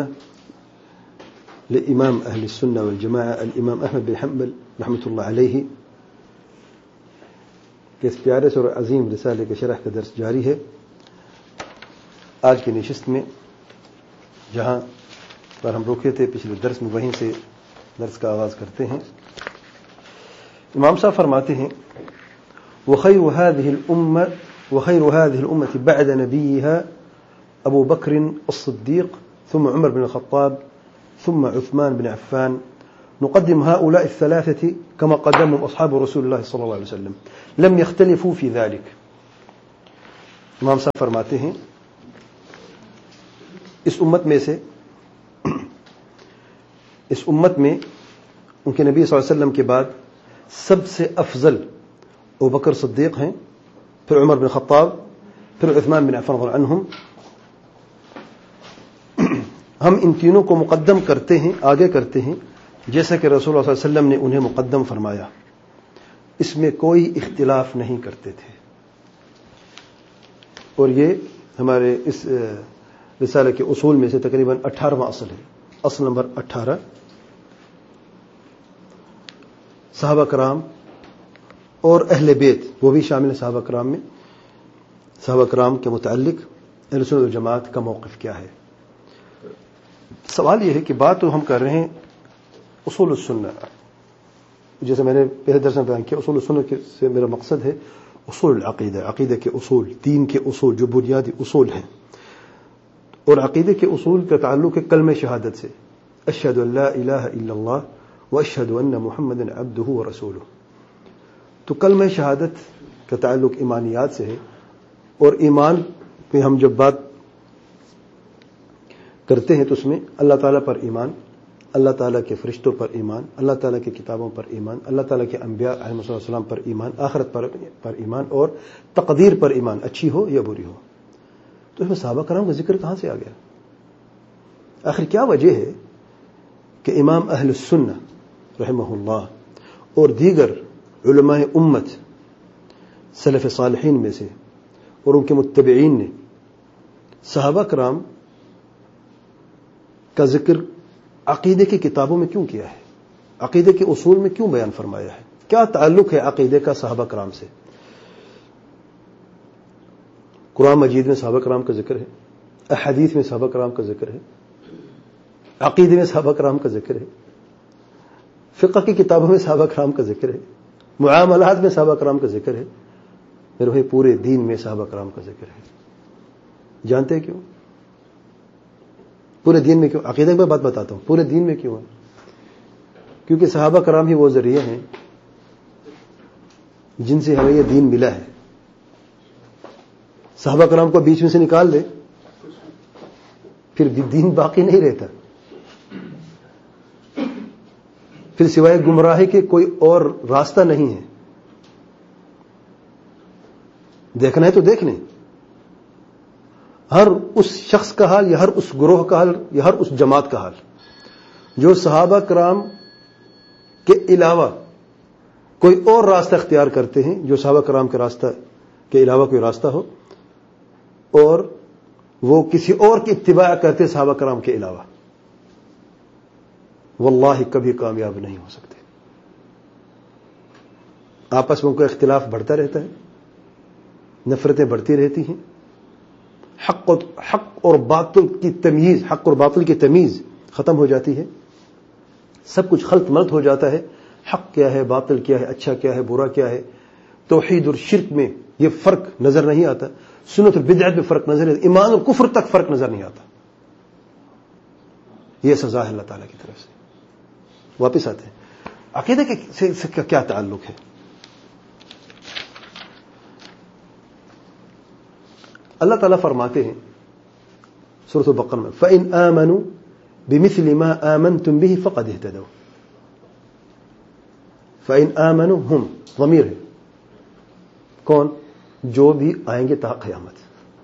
لامام اہل السنہ والجماعہ الامام احمد بن حنبل رحمۃ اللہ علیہ کے اس پیارے سے اور عظیم رسالے کے شرح کا درس جاری ہے. آج کی نشست میں جہاں پر ہم رکے تھے پچھلے درس میں, وہیں سے درس کا آغاز کرتے ہیں. امام صاحب فرماتے ہیں وخير هذه الأمة وخير هذه الأمة بعد نبيها أبو بكر الصديق ثم عمر بن الخطاب ثم عثمان بن عفان نقدم هؤلاء الثلاثة كما قدمهم أصحاب رسول الله صلى الله عليه وسلم لم يختلفوا في ذلك. امام صاحب فرماتے ہیں اس امت میں سے اس امت میں ان کے نبی صلی اللہ علیہ وسلم کے بعد سب سے افضل ابوبکر صدیق ہیں، پھر عمر بن خطاب، پھر عثمان بن عفان رضی اللہ عنہم. ہم ان تینوں کو مقدم کرتے ہیں، آگے کرتے ہیں، جیسا کہ رسول اللہ صلی اللہ علیہ وسلم نے انہیں مقدم فرمایا. اس میں کوئی اختلاف نہیں کرتے تھے. اور یہ ہمارے اس رسالے کے اصول میں سے تقریباً اٹھارہواں اصل ہے. اصل نمبر اٹھارہ، صحابہ کرام اور اہل بیت وہ بھی شامل ہیں صحابہ کرام میں. صحابہ کرام کے متعلق اہل سنت والجماعت کا موقف کیا ہے؟ سوال یہ ہے کہ بات تو ہم کر رہے ہیں اصول السنہ، جیسے میں نے پہلے درس میں بیان کیا. اصول السنہ سے میرا مقصد ہے اصول العقیدہ، عقیدہ کے اصول، دین کے اصول جو بنیادی اصول ہیں. اور عقیدے کے اصول کا تعلق ہے کلمہ شہادت سے، اشہد ان لا الہ الا اللہ واشہد ان محمدا عبدہ ورسولہ. تو کلمہ شہادت کا تعلق ایمانیات سے ہے. اور ایمان پہ ہم جب بات کرتے ہیں تو اس میں اللہ تعالیٰ پر ایمان، اللہ تعالیٰ کے فرشتوں پر ایمان، اللہ تعالیٰ کی کتابوں پر ایمان، اللہ تعالیٰ کے انبیاء علیہ السلام پر ایمان، آخرت پر پر ایمان، اور تقدیر پر ایمان، اچھی ہو یا بری ہو. تو اس میں صحابہ کرام کا ذکر کہاں سے آ گیا؟ آخر کیا وجہ ہے کہ امام اہل السنہ رحمہ اللہ اور دیگر علماء امت سلف صالحین میں سے اور ان کے متبعین نے صحابہ کرام کا ذکر عقیدے کی کتابوں میں کیوں کیا ہے؟ عقیدے کے اصول میں کیوں بیان فرمایا ہے؟ کیا تعلق ہے عقیدے کا صحابہ کرام سے؟ قرآن مجید میں صحابہ کرام کا ذکر ہے، احادیث میں صحابہ کرام کا ذکر ہے، عقیدے میں صحابہ کرام کا ذکر ہے، فقہ کی کتابوں میں صحابہ کرام کا ذکر ہے، معاملات میں صحابہ کرام کا ذکر ہے. میرے بھائی پورے دین میں صحابہ کرام کا ذکر ہے. جانتے ہیں کیوں؟ پورے دین میں کیوں؟ عقیدے میں بات بتاتا ہوں، پورے دین میں کیوں ہے؟ کیونکہ صحابہ کرام ہی وہ ذریعہ ہیں جن سے ہمیں یہ دین ملا ہے. صحابہ کرام کو بیچ میں سے نکال دے پھر دین باقی نہیں رہتا، پھر سوائے گمراہی کے کوئی اور راستہ نہیں ہے. دیکھنا ہے تو دیکھ لیں، ہر اس شخص کا حال یا ہر اس گروہ کا حال یا ہر اس جماعت کا حال جو صحابہ کرام کے علاوہ کوئی اور راستہ اختیار کرتے ہیں، جو صحابہ کرام کے راستہ کے علاوہ کوئی راستہ ہو اور وہ کسی اور کی اتباع کرتے صحابہ کرام کے علاوہ، واللہ کبھی کامیاب نہیں ہو سکتے. آپس میں ان کا اختلاف بڑھتا رہتا ہے، نفرتیں بڑھتی رہتی ہیں، حق اور حق اور باطل کی تمیز حق اور باطل کی تمیز ختم ہو جاتی ہے، سب کچھ خلط ملط ہو جاتا ہے. حق کیا ہے، باطل کیا ہے، اچھا کیا ہے، برا کیا ہے، توحید اور شرک میں یہ فرق نظر نہیں آتا، سنت اور بدعت میں فرق نظر نہیں آتا، ایمان اور کفر تک فرق نظر نہیں آتا. یہ سزا ہے اللہ تعالیٰ کی طرف سے. واپس آتے ہیں عقیدے کے سے کیا تعلق ہے. اللہ تعالیٰ فرماتے ہیں سورۃ البقرہ میں فَإِنْ آمَنُوا بِمِثْلِ مَا آمَنْتُمْ بِهِ فَقَدْ اهْتَدَوْا. فَإِنْ آمَنُوا ہم ضمیر ہے، کون؟ جو بھی آئیں گے تا قیامت.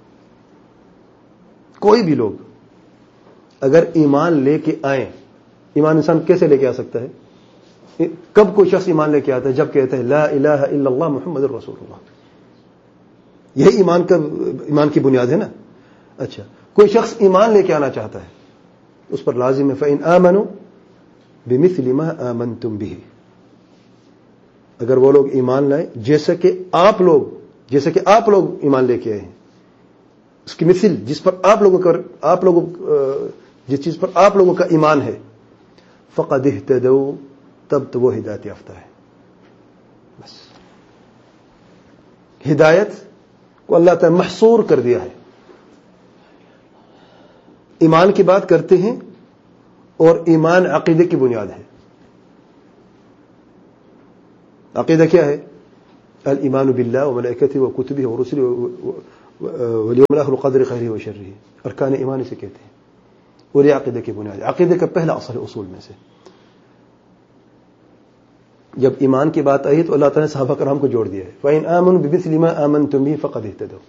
کوئی بھی لوگ اگر ایمان لے کے آئیں، ایمان انسان کیسے لے کے آ سکتا ہے؟ کب کوئی شخص ایمان لے کے آتا ہے؟ جب کہتا ہے لا الہ الا اللہ محمد رسول اللہ. یہی ایمان کا ایمان کی بنیاد ہے نا. اچھا، کوئی شخص ایمان لے کے آنا چاہتا ہے، اس پر لازم ہے فَإِنْ آمَنُوا بِمِثْلِ مَا آمَنْتُمْ بِهِ. اگر وہ لوگ ایمان لائیں جیسا کہ آپ لوگ جیسا کہ آپ لوگ ایمان لے کے آئے ہیں، اس کی مثل جس پر آپ لوگوں کا آپ لوگوں جس چیز پر آپ لوگوں کا ایمان ہے، فقد اہتدوا، تب تو وہ ہدایت یافتہ ہے. بس ہدایت کو اللہ تعالی محصور کر دیا ہے. ایمان کی بات کرتے ہیں اور ایمان عقیدے کی بنیاد ہے. عقیدہ کیا ہے؟ الایمان باللہ وملائکتہ وکتبہ ورسلہ والیوم الاخر وقدر خیرہ وشرہ. ارکان ایمان اسے کہتے ہیں. اور یہ عقیدے کی بنیاد، عقیدے کا پہلا اصل اصول میں سے. جب ایمان کی بات آئی تو اللہ تعالیٰ نے صحابہ کرام کو جوڑ دیا ہے. فَإِنْ آمَنُوا بِمِثْلِ مَا آمَنْتُمْ بِهِ فَقَدِ اهْتَدَوْا.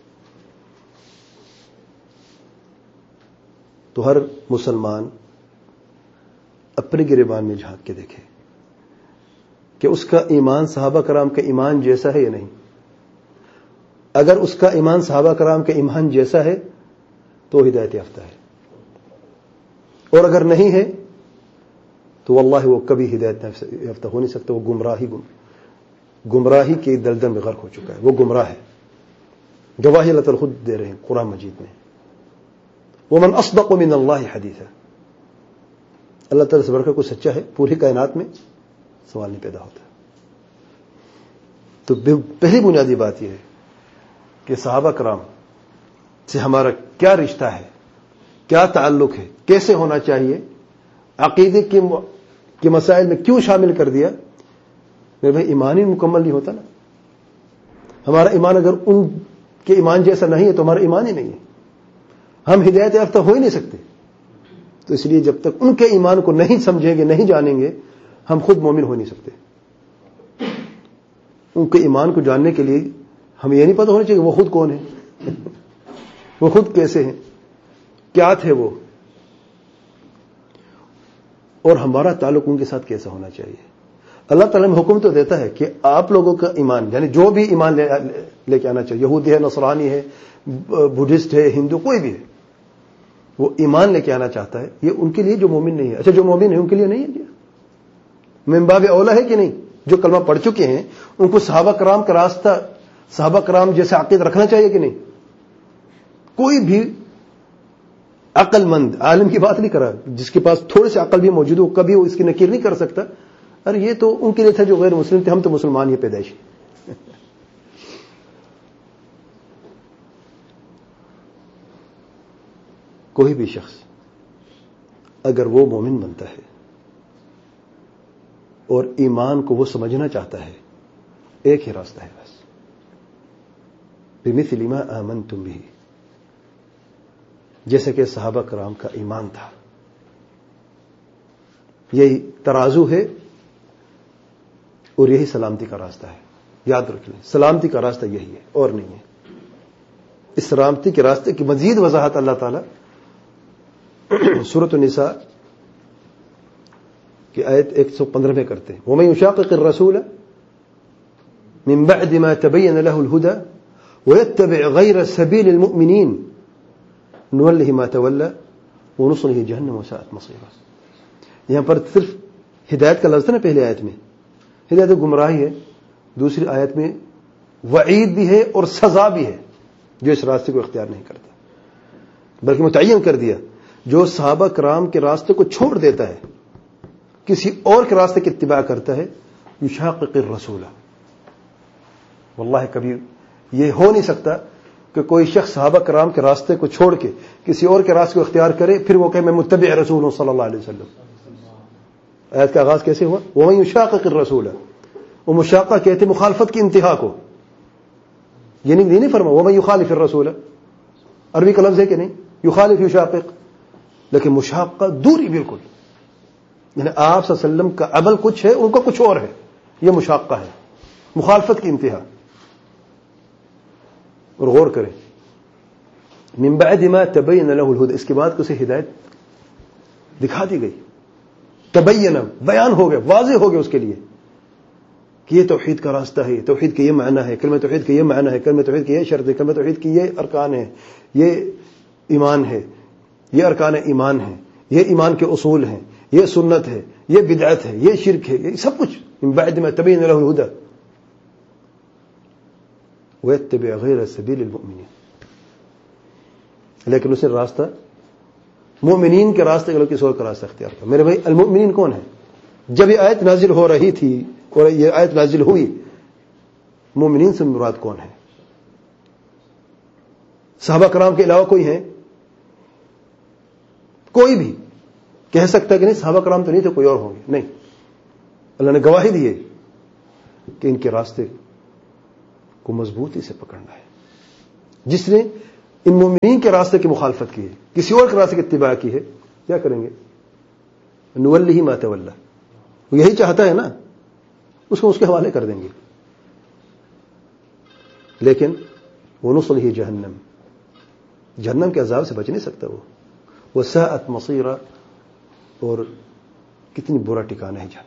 تو ہر مسلمان اپنے گریبان میں جھانک کے دیکھے کہ اس کا ایمان صحابہ کرام کے ایمان جیسا ہے یا نہیں. اگر اس کا ایمان صحابہ کرام کے ایمان جیسا ہے تو ہدایت یافتہ ہے، اور اگر نہیں ہے تو واللہ وہ کبھی ہدایت یافتہ ہو نہیں سکتا. وہ گمراہی گمراہی کے دلدل میں غرق ہو چکا ہے، وہ گمراہ ہے. گواہی اللہ تعالیٰ خود دے رہے ہیں قرآن مجید میں، وَمَنْ أَصْدَقُ مِنَ اللَّهِ حَدِيثًا. اللہ تعالیٰ سے بڑھ کر کوئی سچا ہے پوری کائنات میں؟ سوال نہیں پیدا ہوتا. تو پہلی بنیادی بات یہ ہے کہ صحابہ کرام سے ہمارا کیا رشتہ ہے، کیا تعلق ہے، کیسے ہونا چاہیے، عقیدے کے کے مسائل میں کیوں شامل کر دیا. میرے بھائی ایمان ہی مکمل نہیں ہوتا نا. ہمارا ایمان اگر ان کے ایمان جیسا نہیں ہے تو ہمارا ایمان ہی نہیں ہے. ہم ہدایت یافتہ ہو ہی نہیں سکتے. تو اس لیے جب تک ان کے ایمان کو نہیں سمجھیں گے، نہیں جانیں گے، ہم خود مومن ہو نہیں سکتے. ان کے ایمان کو جاننے کے لیے ہمیں یہ نہیں پتہ ہونا چاہیے وہ خود کون ہے، وہ خود کیسے ہیں، کیا تھے وہ، اور ہمارا تعلق ان کے ساتھ کیسا ہونا چاہیے. اللہ تعالیٰ میں حکم تو دیتا ہے کہ آپ لوگوں کا ایمان، یعنی جو بھی ایمان لے, لے کے آنا چاہیے، یہودی ہے، نصرانی ہے، بدھسٹ ہے، ہندو، کوئی بھی ہے، وہ ایمان لے کے آنا چاہتا ہے، یہ ان کے لیے جو مومن نہیں ہے. اچھا جو مومن ہے ان کے لیے نہیں ہے کیا؟ من باب اولا ہے کہ نہیں؟ جو کلمہ پڑھ چکے ہیں ان کو صحابہ کرام کا راستہ، صحابہ کرام جیسے عقیدہ رکھنا چاہیے کہ نہیں؟ کوئی بھی عقل مند عالم کی بات نہیں کرا، جس کے پاس تھوڑے سے عقل بھی موجود ہو کبھی وہ اس کی نکیر نہیں کر سکتا ارے یہ تو ان کے لیے تھا جو غیر مسلم تھے، ہم تو مسلمان ہی پیدائشی. کوئی بھی شخص اگر وہ مومن بنتا ہے اور ایمان کو وہ سمجھنا چاہتا ہے، ایک ہی راستہ ہے بس، بِمِثْلِ مَا آمَنْتُمْ بِهِ، جیسے کہ صحابہ کرام کا ایمان تھا. یہی ترازو ہے اور یہی سلامتی کا راستہ ہے. یاد رکھ لیں، سلامتی کا راستہ یہی ہے اور نہیں ہے. اس سلامتی کے راستے کی مزید وضاحت اللہ تعالی سورۃ النساء کی آیت ایک سو پندرہ میں کرتے ہیں. وَمَن يُشَاقِقِ الرَّسُولَ مِن بَعْدِ مَا تَبَيَّنَ لَهُ الْهُدَى وَيَتَّبِعْ غَيْرَ سَبِيلِ الْمُؤْمِنِينَ نُوَلِّهِ مَا تَوَلَّى وَنُصْلِهِ جَهَنَّمَ وَسَاءَتْ مَصِيرًا. یہاں پر صرف ہدایت کا لفظ ہے نا، پہلی آیت میں ہدایت گمراہی ہے، دوسری آیت میں وعید بھی ہے اور سزا بھی ہے جو اس راستے کو اختیار نہیں کرتا، بلکہ متعین کر دیا جو صحابہ کرام کے راستے کو چھوڑ دیتا ہے، کسی اور کے راستے کی اتباع کرتا ہے. یشاقق الرسول، واللہ کبھی یہ ہو نہیں سکتا کہ کوئی شخص صحابہ کرام کے راستے کو چھوڑ کے کسی اور کے راستے کو اختیار کرے پھر وہ کہے میں متبع رسول ہوں صلی اللہ علیہ وسلم. آیت کا آغاز کیسے ہوا؟ وَمَن يُشَاقِقِ الرَّسُولَ، وہ مشاقہ کہتے مخالفت کی انتہا کو. یہ نہیں نہیں فرما وَمَن يُخَالِفِ الرَّسُولَ، عربی کا لفظ ہے کہ نہیں؟ یخالف یشاقق، لیکن مشاقہ دوری بالکل، یعنی آپ صلی اللہ علیہ وسلم کا عمل کچھ ہے ان کا کچھ اور ہے، یہ مشاقہ ہے، مخالفت کی انتہا. اور غور کریں، من بعد ما تبین له الهدى، اس کے بعد اسے ہدایت دکھا دی گئی، تبین بیان ہو گیا، واضح ہو گیا اس کے لیے کہ یہ توحید کا راستہ ہے، توحید کا یہ معنی ہے، کلمہ توحید کا یہ معنی ہے، کلمہ توحید کی یہ شرط ہے، کلمہ توحید کی یہ ارکان ہے، یہ ایمان ہے، یہ ارکان ایمان ہے، یہ ایمان کے اصول ہیں، یہ سنت ہے، یہ بدعت ہے، یہ شرک ہے، یہ سب کچھ. من بعد ما تبین له الهدى ويتبع غير سبيل المؤمنين، لیکن اس نے راستہ مومنین کے راستے کے لوگ کسی اور کا راستہ اختیار کیا. میرے بھائی المؤمنین کون ہے؟ جب یہ آیت نازل ہو رہی تھی اور یہ آیت نازل ہوئی، مومنین سے مراد کون ہے؟ صحابہ کرام کے علاوہ کوئی ہے؟ کوئی بھی کہہ سکتا ہے کہ نہیں صحابہ کرام تو نہیں تھے، کوئی اور ہوں گے؟ نہیں. اللہ نے گواہی دی ہے کہ ان کے راستے کو مضبوطی سے پکڑنا ہے. جس نے ان مومنین کے راستے کی مخالفت کی ہے، کسی اور کے راستے کی اتباع کی ہے، کیا کریں گے؟ نولیہ ما تولی، وہ یہی چاہتا ہے نا، اس کو اس کے حوالے کر دیں گے. لیکن ونصلہ جہنم، جہنم کے عذاب سے بچ نہیں سکتا وہ. وساءت مصیرا، اور کتنی برا ٹھکانہ ہے جہنم.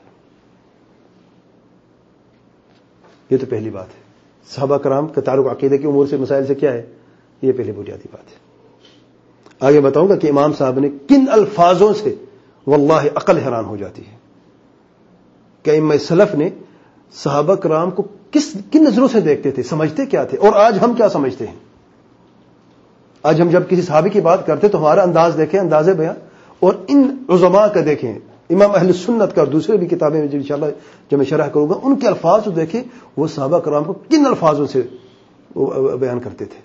یہ تو پہلی بات ہے. صحابہ کرام کا تعلق عقیدے کی امور سے مسائل سے کیا ہے؟ یہ پہلی بنیادی بات ہے. آگے بتاؤں گا کہ امام صاحب نے کن الفاظوں سے واللہ عقل حیران ہو جاتی ہے کہ ائمہ سلف نے صحابہ کرام کو کس کن نظروں سے دیکھتے تھے، سمجھتے کیا تھے، اور آج ہم کیا سمجھتے ہیں. آج ہم جب کسی صحابی کی بات کرتے تو ہمارا انداز دیکھیں، انداز بیان، اور ان عظماء کا دیکھیں، امام اہل سنت کا اور دوسرے بھی کتابیں میں انشاءاللہ جب میں شرح کروں گا ان کے الفاظ کو دیکھیں، وہ صحابہ کرام کو کن الفاظوں سے بیان کرتے تھے.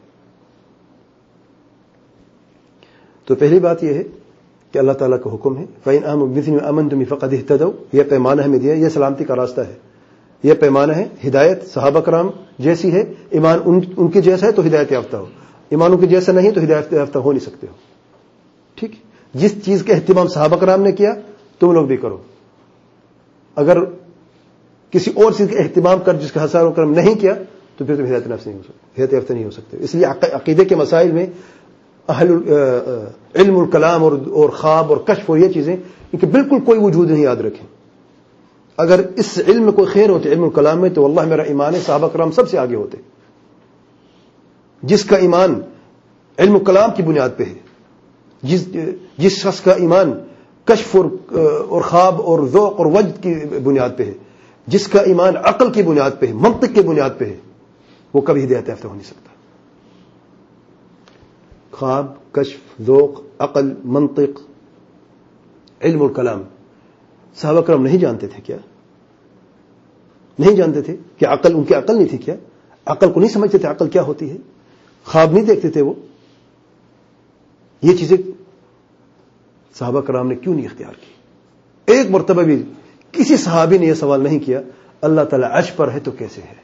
تو پہلی بات یہ ہے کہ اللہ تعالیٰ کا حکم ہے فَإِنْ آمَنُوا بِمِثْلِ مَا آمَنْتُمْ بِهِ فَقَدِ اهْتَدَوْا، یہ پیمانہ ہمیں دیا، یہ سلامتی کا راستہ ہے، یہ پیمانہ ہے. ہدایت صحابہ کرام جیسی ہے، ایمان ان, ان کی جیسا ہے تو ہدایت یافتہ ہو، ایمان ان کے جیسا نہیں تو ہدایت یافتہ ہو نہیں سکتے ہو. ٹھیک، جس چیز کا اہتمام صحابہ کرام نے کیا تم لوگ بھی کرو. اگر کسی اور چیز کا اہتمام کر جس کا حساب کرم نہیں کیا تو پھر تم ہدایت نفس نہیں ہو سکتے، ہدایت یافتہ نہیں ہو سکتے. اس لیے عقیدے کے مسائل میں اہل علم الکلام اور اور خواب اور کشف اور یہ چیزیں ان کے بالکل کوئی وجود نہیں. یاد رکھیں، اگر اس علم میں کوئی خیر ہوتے علم الکلام میں تو واللہ میرا ایمان ہے صحابہ کرام سب سے آگے ہوتے. جس کا ایمان علم الکلام کی بنیاد پہ ہے، جس جس شخص کا ایمان کشف اور اور خواب اور ذوق اور وجد کی بنیاد پہ ہے، جس کا ایمان عقل کی بنیاد پہ ہے، منطق کی بنیاد پہ ہے، وہ کبھی ہدایت یافتہ ہو نہیں سکتا. خواب، کشف، ذوق، عقل، منطق، علم الکلام صحابہ کرام نہیں جانتے تھے کیا؟ نہیں جانتے تھے کہ عقل ان کی عقل نہیں تھی کیا؟ عقل کو نہیں سمجھتے تھے عقل کیا ہوتی ہے؟ خواب نہیں دیکھتے تھے وہ؟ یہ چیزیں صحابہ کرام نے کیوں نہیں اختیار کی؟ ایک مرتبہ بھی کسی صحابی نے یہ سوال نہیں کیا اللہ تعالیٰ عرش پر ہے تو کیسے ہے؟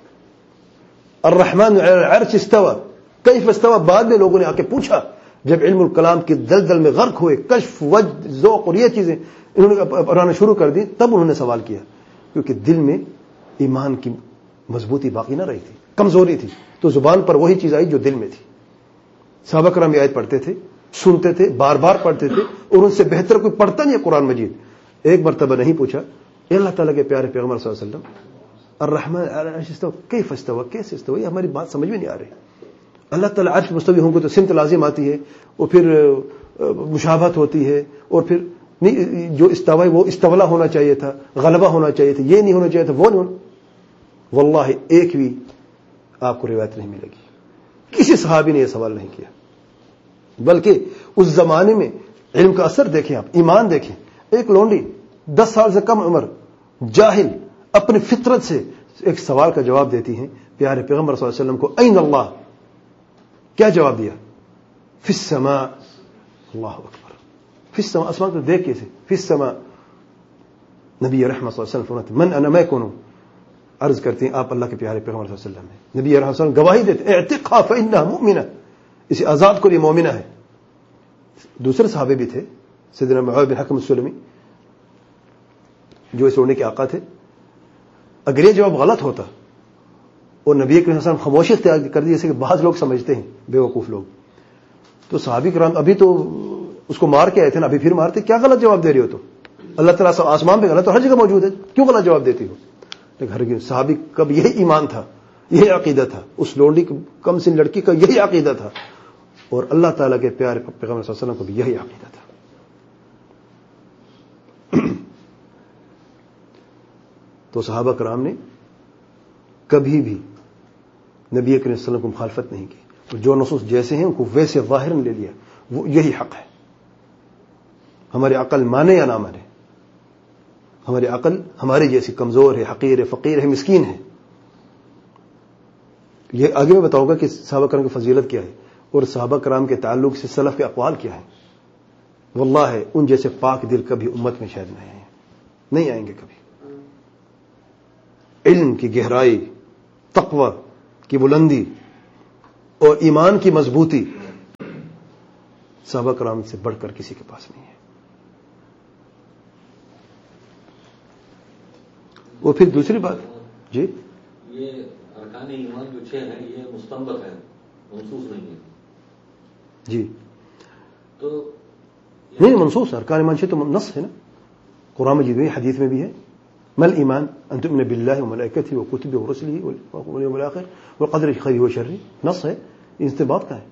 الرحمن علی العرش استوى کیف استوى بعد میں لوگوں نے آ کے پوچھا جب علم الکلام کی دلدل میں غرق ہوئے، کشف، وجد، ذوق اور یہ چیزیں انہوں نے پڑھانا شروع کر دی، تب انہوں نے سوال کیا، کیونکہ دل میں ایمان کی مضبوطی باقی نہ رہی تھی، کمزوری تھی، تو زبان پر وہی چیز آئی جو دل میں تھی. صحابہ کرام یہ آیت پڑھتے تھے، سنتے تھے، بار بار پڑھتے تھے، اور ان سے بہتر کوئی پڑھتا نہیں ہے قرآن مجید. ایک مرتبہ نہیں پوچھا اے اللہ تعالیٰ کے پیارے پیغمبر صلی اللہ علیہ وسلم الرحمن علی العرش استوى کیف استوى کیسے استوى؟ یہ ہماری بات سمجھ میں نہیں آ رہی. اللہ تعالیٰ عرش مستوی ہوں گے تو سمت لازم آتی ہے، اور پھر مشابہت ہوتی ہے، اور پھر جو استوا ہے وہ استولا ہونا چاہیے تھا، غلبہ ہونا چاہیے تھا، یہ نہیں ہونا چاہیے تھا، وہ نہیں ہونا. واللہ ایک بھی آپ کو روایت نہیں ملے گی، کسی صحابی نے یہ سوال نہیں کیا. بلکہ اس زمانے میں علم کا اثر دیکھیں آپ، ایمان دیکھیں. ایک لونڈی دس سال سے کم عمر، جاہل، اپنی فطرت سے ایک سوال کا جواب دیتی ہیں پیارے پیغمبر صلی اللہ علیہ وسلم کو، این اللہ؟ کیا جواب دیا؟ فی السماء. اللہ اکبر، فی السماء، آسمان کو دیکھ کیسے؟ فی السماء. نبی رحمت صلی اللہ علیہ وسلم فرماتے من انا میں کون ہوں؟ عرض کرتے ہیں آپ اللہ کے پیارے پیغمبر صلی اللہ علیہ وسلم ہیں. نبی رحمت صلی اللہ علیہ وسلم گواہی دیتے اعتقها فانها مؤمنہ، اسے آزاد کو یہ مومنہ ہے. دوسرے صحابے بھی تھے، سیدنا معاویہ بن حکم السلمی جو اس رونے کے آقا تھے. اگر یہ جواب غلط ہوتا اور نبی کریم صلی اللہ علیہ وسلم خاموشی اختیار کر دی جیسے کہ بعض لوگ سمجھتے ہیں، بیوقوف لوگ، تو صحابی کرام ابھی تو اس کو مار کے آئے تھے نا، ابھی پھر مارتے. کیا غلط جواب دے رہی ہو؟ تو اللہ تعالیٰ آسمان پہ غلط تو ہر جگہ موجود ہے، کیوں غلط جواب دیتی ہو؟ لیکن ہر صحابی کب یہی ایمان تھا، یہی عقیدہ تھا، اس لونڈی کم سن لڑکی کا یہی عقیدہ تھا، اور اللہ تعالیٰ کے پیارے پیغمبر صلی اللہ علیہ وسلم کو بھی یہی عقیدہ تھا. تو صحابہ کرام نے کبھی بھی نبی کریم صلی اللہ علیہ وسلم کو مخالفت نہیں کی، اور جو نصوص جیسے ہیں ان کو ویسے ظاہر لے لیا، وہ یہی حق ہے. ہماری عقل مانے یا نہ مانے، ہماری عقل ہماری جیسی کمزور ہے، حقیر ہے، فقیر ہے، مسکین ہے. یہ آگے میں بتاؤں گا کہ صحابہ کرام کی فضیلت کیا ہے اور صحابہ کرام کے تعلق سے سلف کے اقوال کیا ہے. واللہ ہے ان جیسے پاک دل کبھی امت میں شاید نہیں آئے، نہیں آئیں گے کبھی. علم کی گہرائی، تقوی کی بلندی اور ایمان کی مضبوطی صحابہ کرام سے بڑھ کر کسی کے پاس نہیں ہے. وہ پھر دوسری بات جی یہ ارکان ایمان جو چھ ہیں یہ مستنبط ہے, منسوخ نہیں ہے. جی تو نہیں منسوخ ہے. ارکان ایمان چھ تو نص ہے نا, قرآن مجید میں حدیث میں بھی ہے. مل ایمان ان تؤمن باللہ وملائکتہ وکتبہ ورسلہ والیوم الآخر والقدر خیرہ وشرہ, نص ہے, استنباط کا ہے,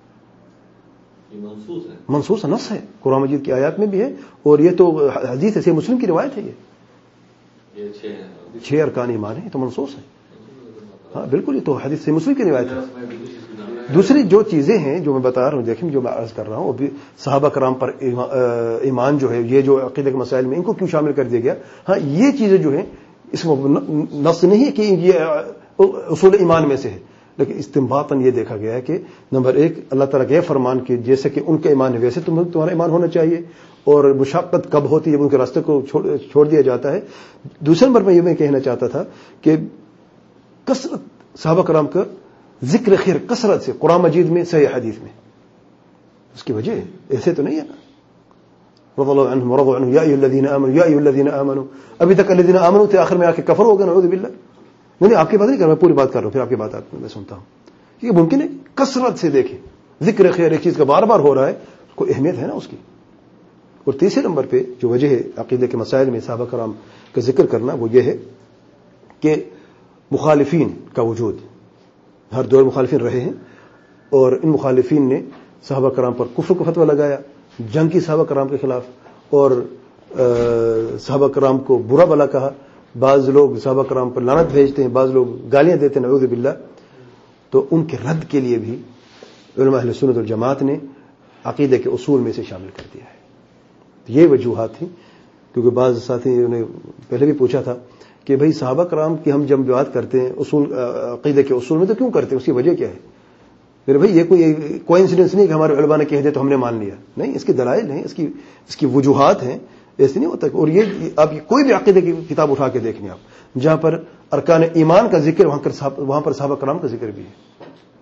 منسوخ ہے, منسوخ نص ہے, قرآن مجید کی آیات میں بھی ہے, اور یہ تو حدیث ہے, مسلم کی روایت ہے. یہ یہ چھ چھ ارکان ایمان ہے, یہ تو منسوخ ہے. ہاں بالکل, یہ تو حدیث سے مسلم کی روایت ہے. دوسری جو چیزیں ہیں جو میں بتا رہا ہوں, دیکھیں جو میں عرض کر رہا ہوں, ابھی صحابہ کرام پر ایمان جو ہے, یہ جو عقیدہ کے مسائل میں ان کو کیوں شامل کر دیا گیا؟ ہاں یہ چیزیں جو ہیں اس میں نص نہیں ہے کہ یہ اصول ایمان میں سے ہے, لیکن استنباطاً یہ دیکھا گیا ہے کہ نمبر ایک اللہ تعالیٰ کا یہ فرمان کہ جیسے کہ ان کا ایمان ہے ویسے تمہارا ایمان ہونا چاہیے, اور مشقت کب ہوتی ہے ان کے راستے کو چھوڑ دیا جاتا ہے. دوسرے نمبر میں یہ میں کہنا چاہتا تھا کہ کثرت صحابہ کرام کا ذکر خیر کثرت سے قرآن مجید میں صحیح حدیث میں, اس کی وجہ ایسے تو نہیں ہے نا, رضی اللہ عنہم ورضوا عنہ یا ایھا الذین آمنوا یا ایھا الذین آمنوا, ابھی تک الذین آمنوا تھے, آخر میں آ کے کفر ہو گئے, نعوذ باللہ. نہیں آپ کی بات نہیں کر رہا, میں پوری بات کر رہا ہوں, پھر آپ کی بات میں سنتا ہوں. یہ ممکن ہے کثرت سے دیکھیں ذکر خیر ایک چیز کا بار بار ہو رہا ہے, کوئی اہمیت ہے نا اس کی. اور تیسرے نمبر پہ جو وجہ ہے عقیدے کے مسائل میں صحابہ کرام کا ذکر کرنا, وہ یہ ہے کہ مخالفین کا وجود, ہر دور مخالفین رہے ہیں, اور ان مخالفین نے صحابہ کرام پر کفر کو فتویٰ لگایا, جنگ کی صحابہ کرام کے خلاف, اور صحابہ کرام کو برا بلا کہا. بعض لوگ صحابہ کرام پر لعنت بھیجتے ہیں, بعض لوگ گالیاں دیتے ہیں, نعوذ باللہ. تو ان کے رد کے لیے بھی علماء اہل سنت والجماعت نے عقیدے کے اصول میں سے شامل کر دیا ہے. یہ وجوہات تھیں, کیونکہ بعض ساتھی نے پہلے بھی پوچھا تھا کہ بھئی صحابہ کرام کی ہم جب بات کرتے ہیں اصول عقیدے کے اصول میں تو کیوں کرتے ہیں, اس کی وجہ کیا ہے؟ میرے بھائی یہ کوئی کوئنسیڈنس نہیں کہ ہمارے علماء نے کہہ دیا تو ہم نے مان لیا, نہیں, اس کے دلائل ہیں, اس کی اس کی وجوہات ہیں, ایسے نہیں ہوتا. اور یہ آپ کوئی بھی عقیدے کی کتاب اٹھا کے دیکھیں آپ, جہاں پر ارکان ایمان کا ذکر وہاں پر صحابہ کرام کا ذکر بھی ہے.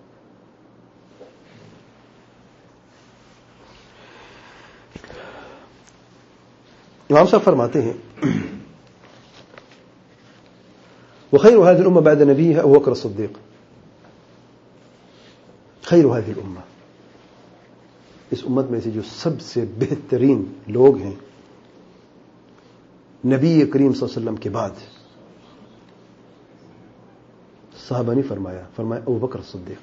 امام صاحب فرماتے ہیں وخير هذه الأمة بعد نبيها أبو بكر الصديق. خیر هذه الأمة, اس امت میں سے جو سب سے بہترین لوگ ہیں نبی کریم صلی اللہ علیہ وسلم کے بعد, صحابہ نے فرمایا فرمایا ابو بکر الصدیق.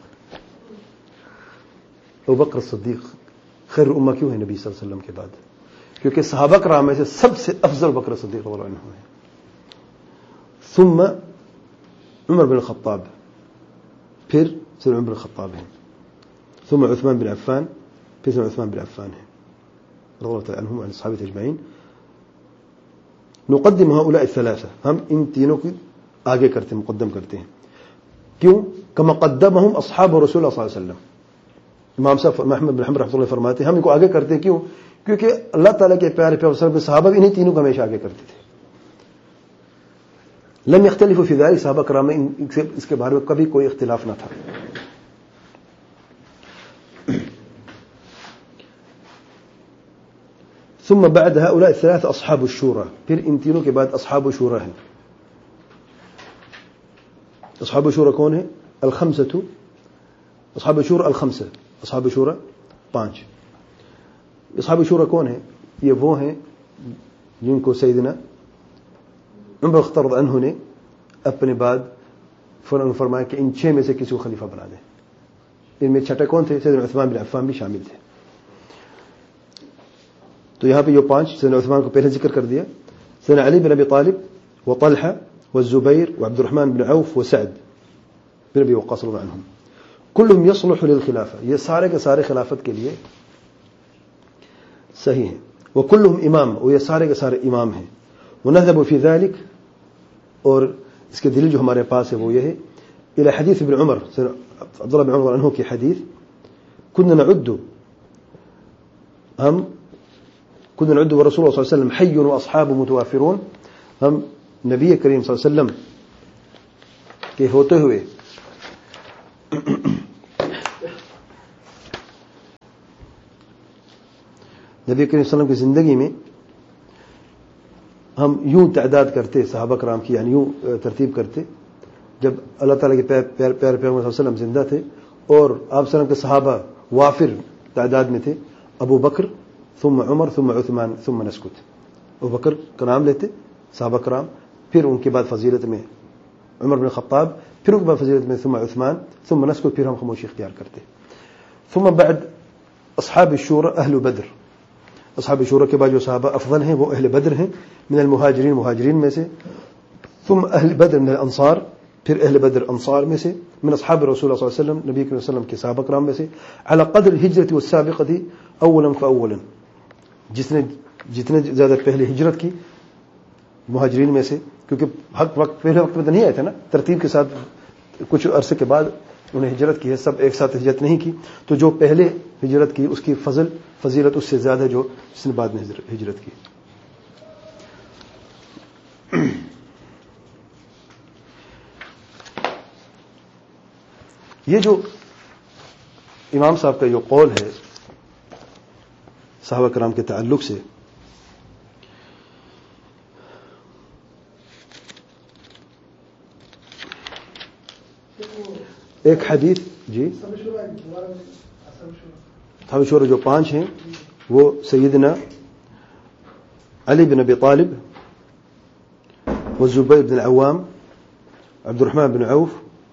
ابو بکر الصدیق خیر الامہ کیوں ہے نبی صلی اللہ علیہ وسلم کے بعد؟ کیونکہ صحابہ کرام میں سے سب سے افضل بکر صدیق رضی اللہ عنہ ہے. ثم عمر بن الخطاب, پھر سر عمر بن الخطاب ہیں. ثم عثمان بن عفان, پھر سر عثمان بن عفان ہیں رضی اللہ تعالی عنہم وعن الصحابہ اجمعین. نقدم هؤلاء الثلاثه, ہم ان تینوں کی آگے کرتے ہیں, مقدم کرتے ہیں. کیوں؟ كما قدمهم اصحاب رسول اللہ صلی اللہ علیہ وسلم. امام صاحب محمد بن حنبل رحمۃ اللہ فرماتے ہیں ہم ان کو آگے کرتے ہیں. کیوں؟ کیونکہ اللہ تعالیٰ کے پیارے پیغمبر صحابہ بھی انہیں تینوں کو ہمیشہ آگے کرتے تھے. لم يختلفوا في ذلك, صحابہ کرام میں اس کے بارے میں کبھی کوئی اختلاف نہ تھا. ثم بعد هؤلاء الثلاثة اصحاب الشورى, پھر ان تینوں کے بعد اصحاب الشورى ہیں. اصحاب الشورى کون ہیں؟ الخمسة, اصحاب الشورى الخمسة, اصحاب الشورى پانچ. اصحاب الشورى کون ہیں؟ یہ وہ ہیں جن کو سیدنا عمر اخترض عنہ نے اپنے بعد فرمایا کہ ان چھ میں سے کسی کو خلیفہ بنا دیں. ان میں چھٹے کون تھے؟ سیدنا عثمان بن عفان بھی شامل تھے. تو یہاں پہ یہ پانچ, سیدنا عثمان کو پہلے ذکر کر دیا, سیدنا علی بن ابی طالب وطلحہ والزبیر وعبد الرحمن بن عوف وسعد بن ابی وقاص رضی اللہ عنہم. كلهم يصلح للخلافہ, یہ سارے کے سارے خلافت کے لیے صحیح ہیں. وكلهم امام, اور یہ سارے کے سارے امام ہیں. ونذهب في ذلك, اور اس کے دلیل جو ہمارے پاس ہے وہ یہ ہے الى حدیث ابن عمر, عبداللہ بن عمر عنہ کی حدیث, كنا نعد, ہم كنا نعد ورسول اللہ صلی اللہ علیہ وسلم حي واصحابه متوافرون, ہم نبی کریم صلی اللہ علیہ وسلم کے ہوتے ہوئے نبی کریم صلی اللہ علیہ وسلم کی زندگی میں ہم یوں تعداد کرتے صحابہ کرام کی، یعنی یوں ترتیب کرتے، جب اللہ تعالیٰ کے پیارے پیارے پیغمبر صلی اللہ علیہ وسلم زندہ تھے اور آپ صلی اللہ علیہ وسلم کے صحابہ وافر تعداد میں تھے، ابو بکر ثم عمر ثم عثمان ثم نسکت. ابو بکر کا نام لیتے صحابہ کرام، پھر ان کے بعد فضیلت میں عمر بن خطاب، پھر ان کے بعد فضیلت میں ثم عثمان ثم نسکت، پھر ہم خاموشی اختیار کرتے. ثم بعد اصحاب الشورى اہل بدر، اصحاب شورى کے بعد جو صحابہ افضل ہیں وہ اہل بدر ہیں، من المہاجرین مہاجرین میں سے، ثم اہل بدر من الانصار، پھر اہل بدر انصار میں سے، من اصحاب رسول اللہ صلی اللہ علیہ وسلم، نبی کریم صلی اللہ علیہ وسلم کے صحابہ کرام میں سے، علی قدر الہجرۃ والسابقۃ اولا فاولا، جس نے جتنے زیادہ پہلے ہجرت کی مہاجرین میں سے، کیونکہ حق وقت پہلے وقت میں تو نہیں آئے تھے نا، ترتیب کے ساتھ کچھ عرصے کے بعد انہیں ہجرت کی ہے، سب ایک ساتھ ہجرت نہیں کی، تو جو پہلے ہجرت کی اس کی فضل فضیلت اس سے زیادہ جو جس نے بعد میں ہجرت کی. یہ جو امام صاحب کا جو قول ہے صحابہ کرام کے تعلق سے، ایک حدیث جی صحابہ شورى جو پانچ ہیں وہ سیدنا علی بن ابی طالب والزبیر بن العوام، عبد الرحمن بن عوف،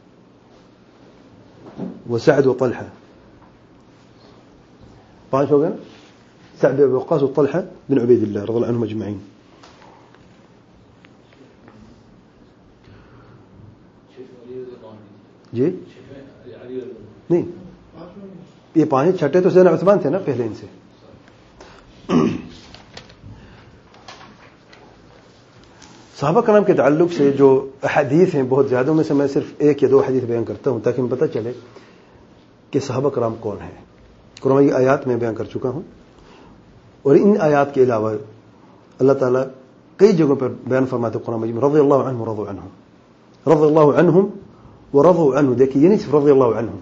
وسعد وطلحہ، پانچ ہو گئے نا، سعد بن وقاص وطلحہ بن عبید اللہ رضی اللہ عنہم اجمعین. جی نہیں، یہ پانچ چھٹے تو سیدنا عثمان تھے نا پہلے ان سے. صحابہ کرام کے تعلق سے جو احادیث ہیں بہت زیادہ، میں سے میں صرف ایک یا دو حدیث بیان کرتا ہوں تاکہ ہمیں پتہ چلے کہ صحابہ کرام کون ہیں. قرآن کی آیات میں بیان کر چکا ہوں، اور ان آیات کے علاوہ اللہ تعالیٰ کئی جگہوں پر بیان فرماتے قرآن مجید میں، رضی اللہ عنہ ورضوا عنہ، رضی اللہ عنہم ورضوا عنہ. دیکھیے یہ نہیں صرف رضی اللہ عنہ،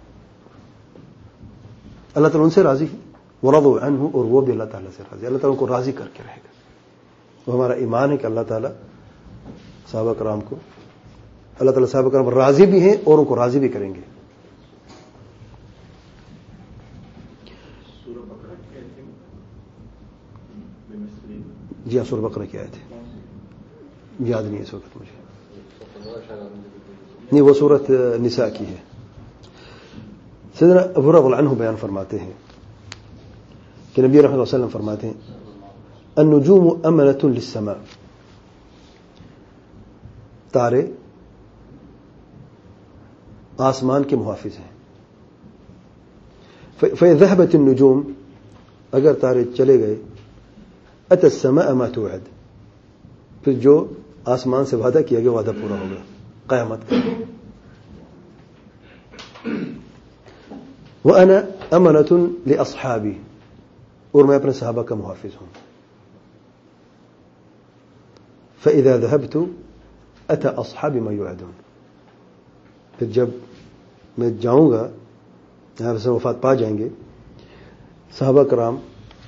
اللہ تعالیٰ ان سے راضی ہے، ورضوا عنہ، اور وہ بھی اللہ تعالیٰ سے راضی. اللہ تعالیٰ کو راضی کر کے رہے گا. وہ ہمارا ایمان ہے کہ اللہ تعالیٰ صحابہ کرام کو، اللہ تعالیٰ صحابہ کرام راضی بھی ہیں اور ان کو راضی بھی کریں گے. جی ہاں، سورہ بقرہ کی آیت ہے، یاد نہیں ہے اس وقت مجھے، نہیں وہ سورۃ نساء کی ہے. سیدنا ابو رضی اللہ عنہ بیان فرماتے ہیں کہ نبی رحمۃ اللہ علیہ وسلم فرماتے ہیں النجوم امنۃ للسماء، تارے آسمان کے محافظ ہیں. فإذا ذهبت النجوم، اگر تارے چلے گئے، أتى السماء ما توعد، پھر جو آسمان سے وعدہ کیا گیا وعدہ پورا ہوگا قیامت کا. وأنا أمنة لأصحابي، اور میں اپنے صحابہ کا محافظ ہوں. فإذا ذهبت أتى أصحابي ما يوعدون، پھر جب میں جاؤں گا، یہاں سے وفات پا جائیں گے، صحابہ کرام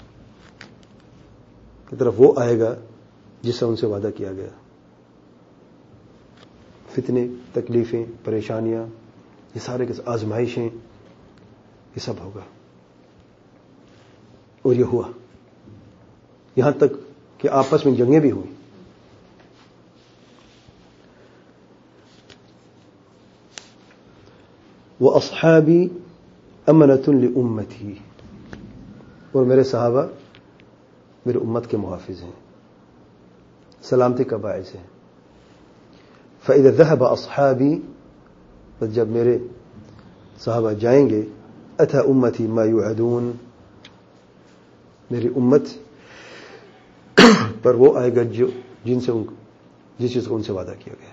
کی طرف وہ آئے گا جس سے ان سے وعدہ کیا گیا. فتنے، تکلیفیں، پریشانیاں، یہ سارے کے آزمائشیں، یہ سب ہوگا. اور یہ ہوا، یہاں تک کہ آپس میں جنگیں بھی ہوئی. وَأَصْحَابِي أَمَنَةٌ لِأُمَّتِي، اور میرے صحابہ میرے امت کے محافظ ہیں، سلامتی کا باعث ہیں. فَإِذَا ذَهَبَ أَصْحَابِي، بس جب میرے صحابہ جائیں گے، أَتَى أُمَّتِي مَا يُوعَدُونَ، میری امت پر وہ آئے گا جو جن سے ان جس چیز کو ان سے وعدہ کیا گیا.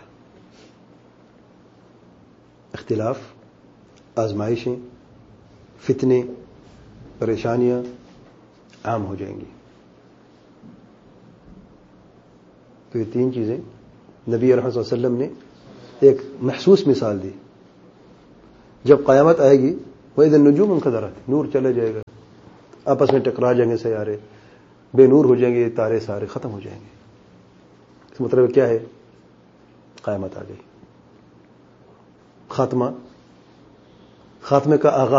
اختلاف، آزمائشیں، فتنے، پریشانیاں عام ہو جائیں گی. تو یہ تین چیزیں نبی رحمۃ اللہ علیہ وسلم نے ایک محسوس مثال دی. جب قیامت آئے گی وَإِذَا النُّجُومُ انْكَدَرَتْ، نور چلا جائے گا، آپس میں ٹکرا جائیں گے سیارے, بے نور ہو جائیں گے تارے, سارے ختم ہو جائیں گے. اس کا مطلب کیا ہے؟ قیامت آ گئی. خاتمہ, خاتمے کا آغاز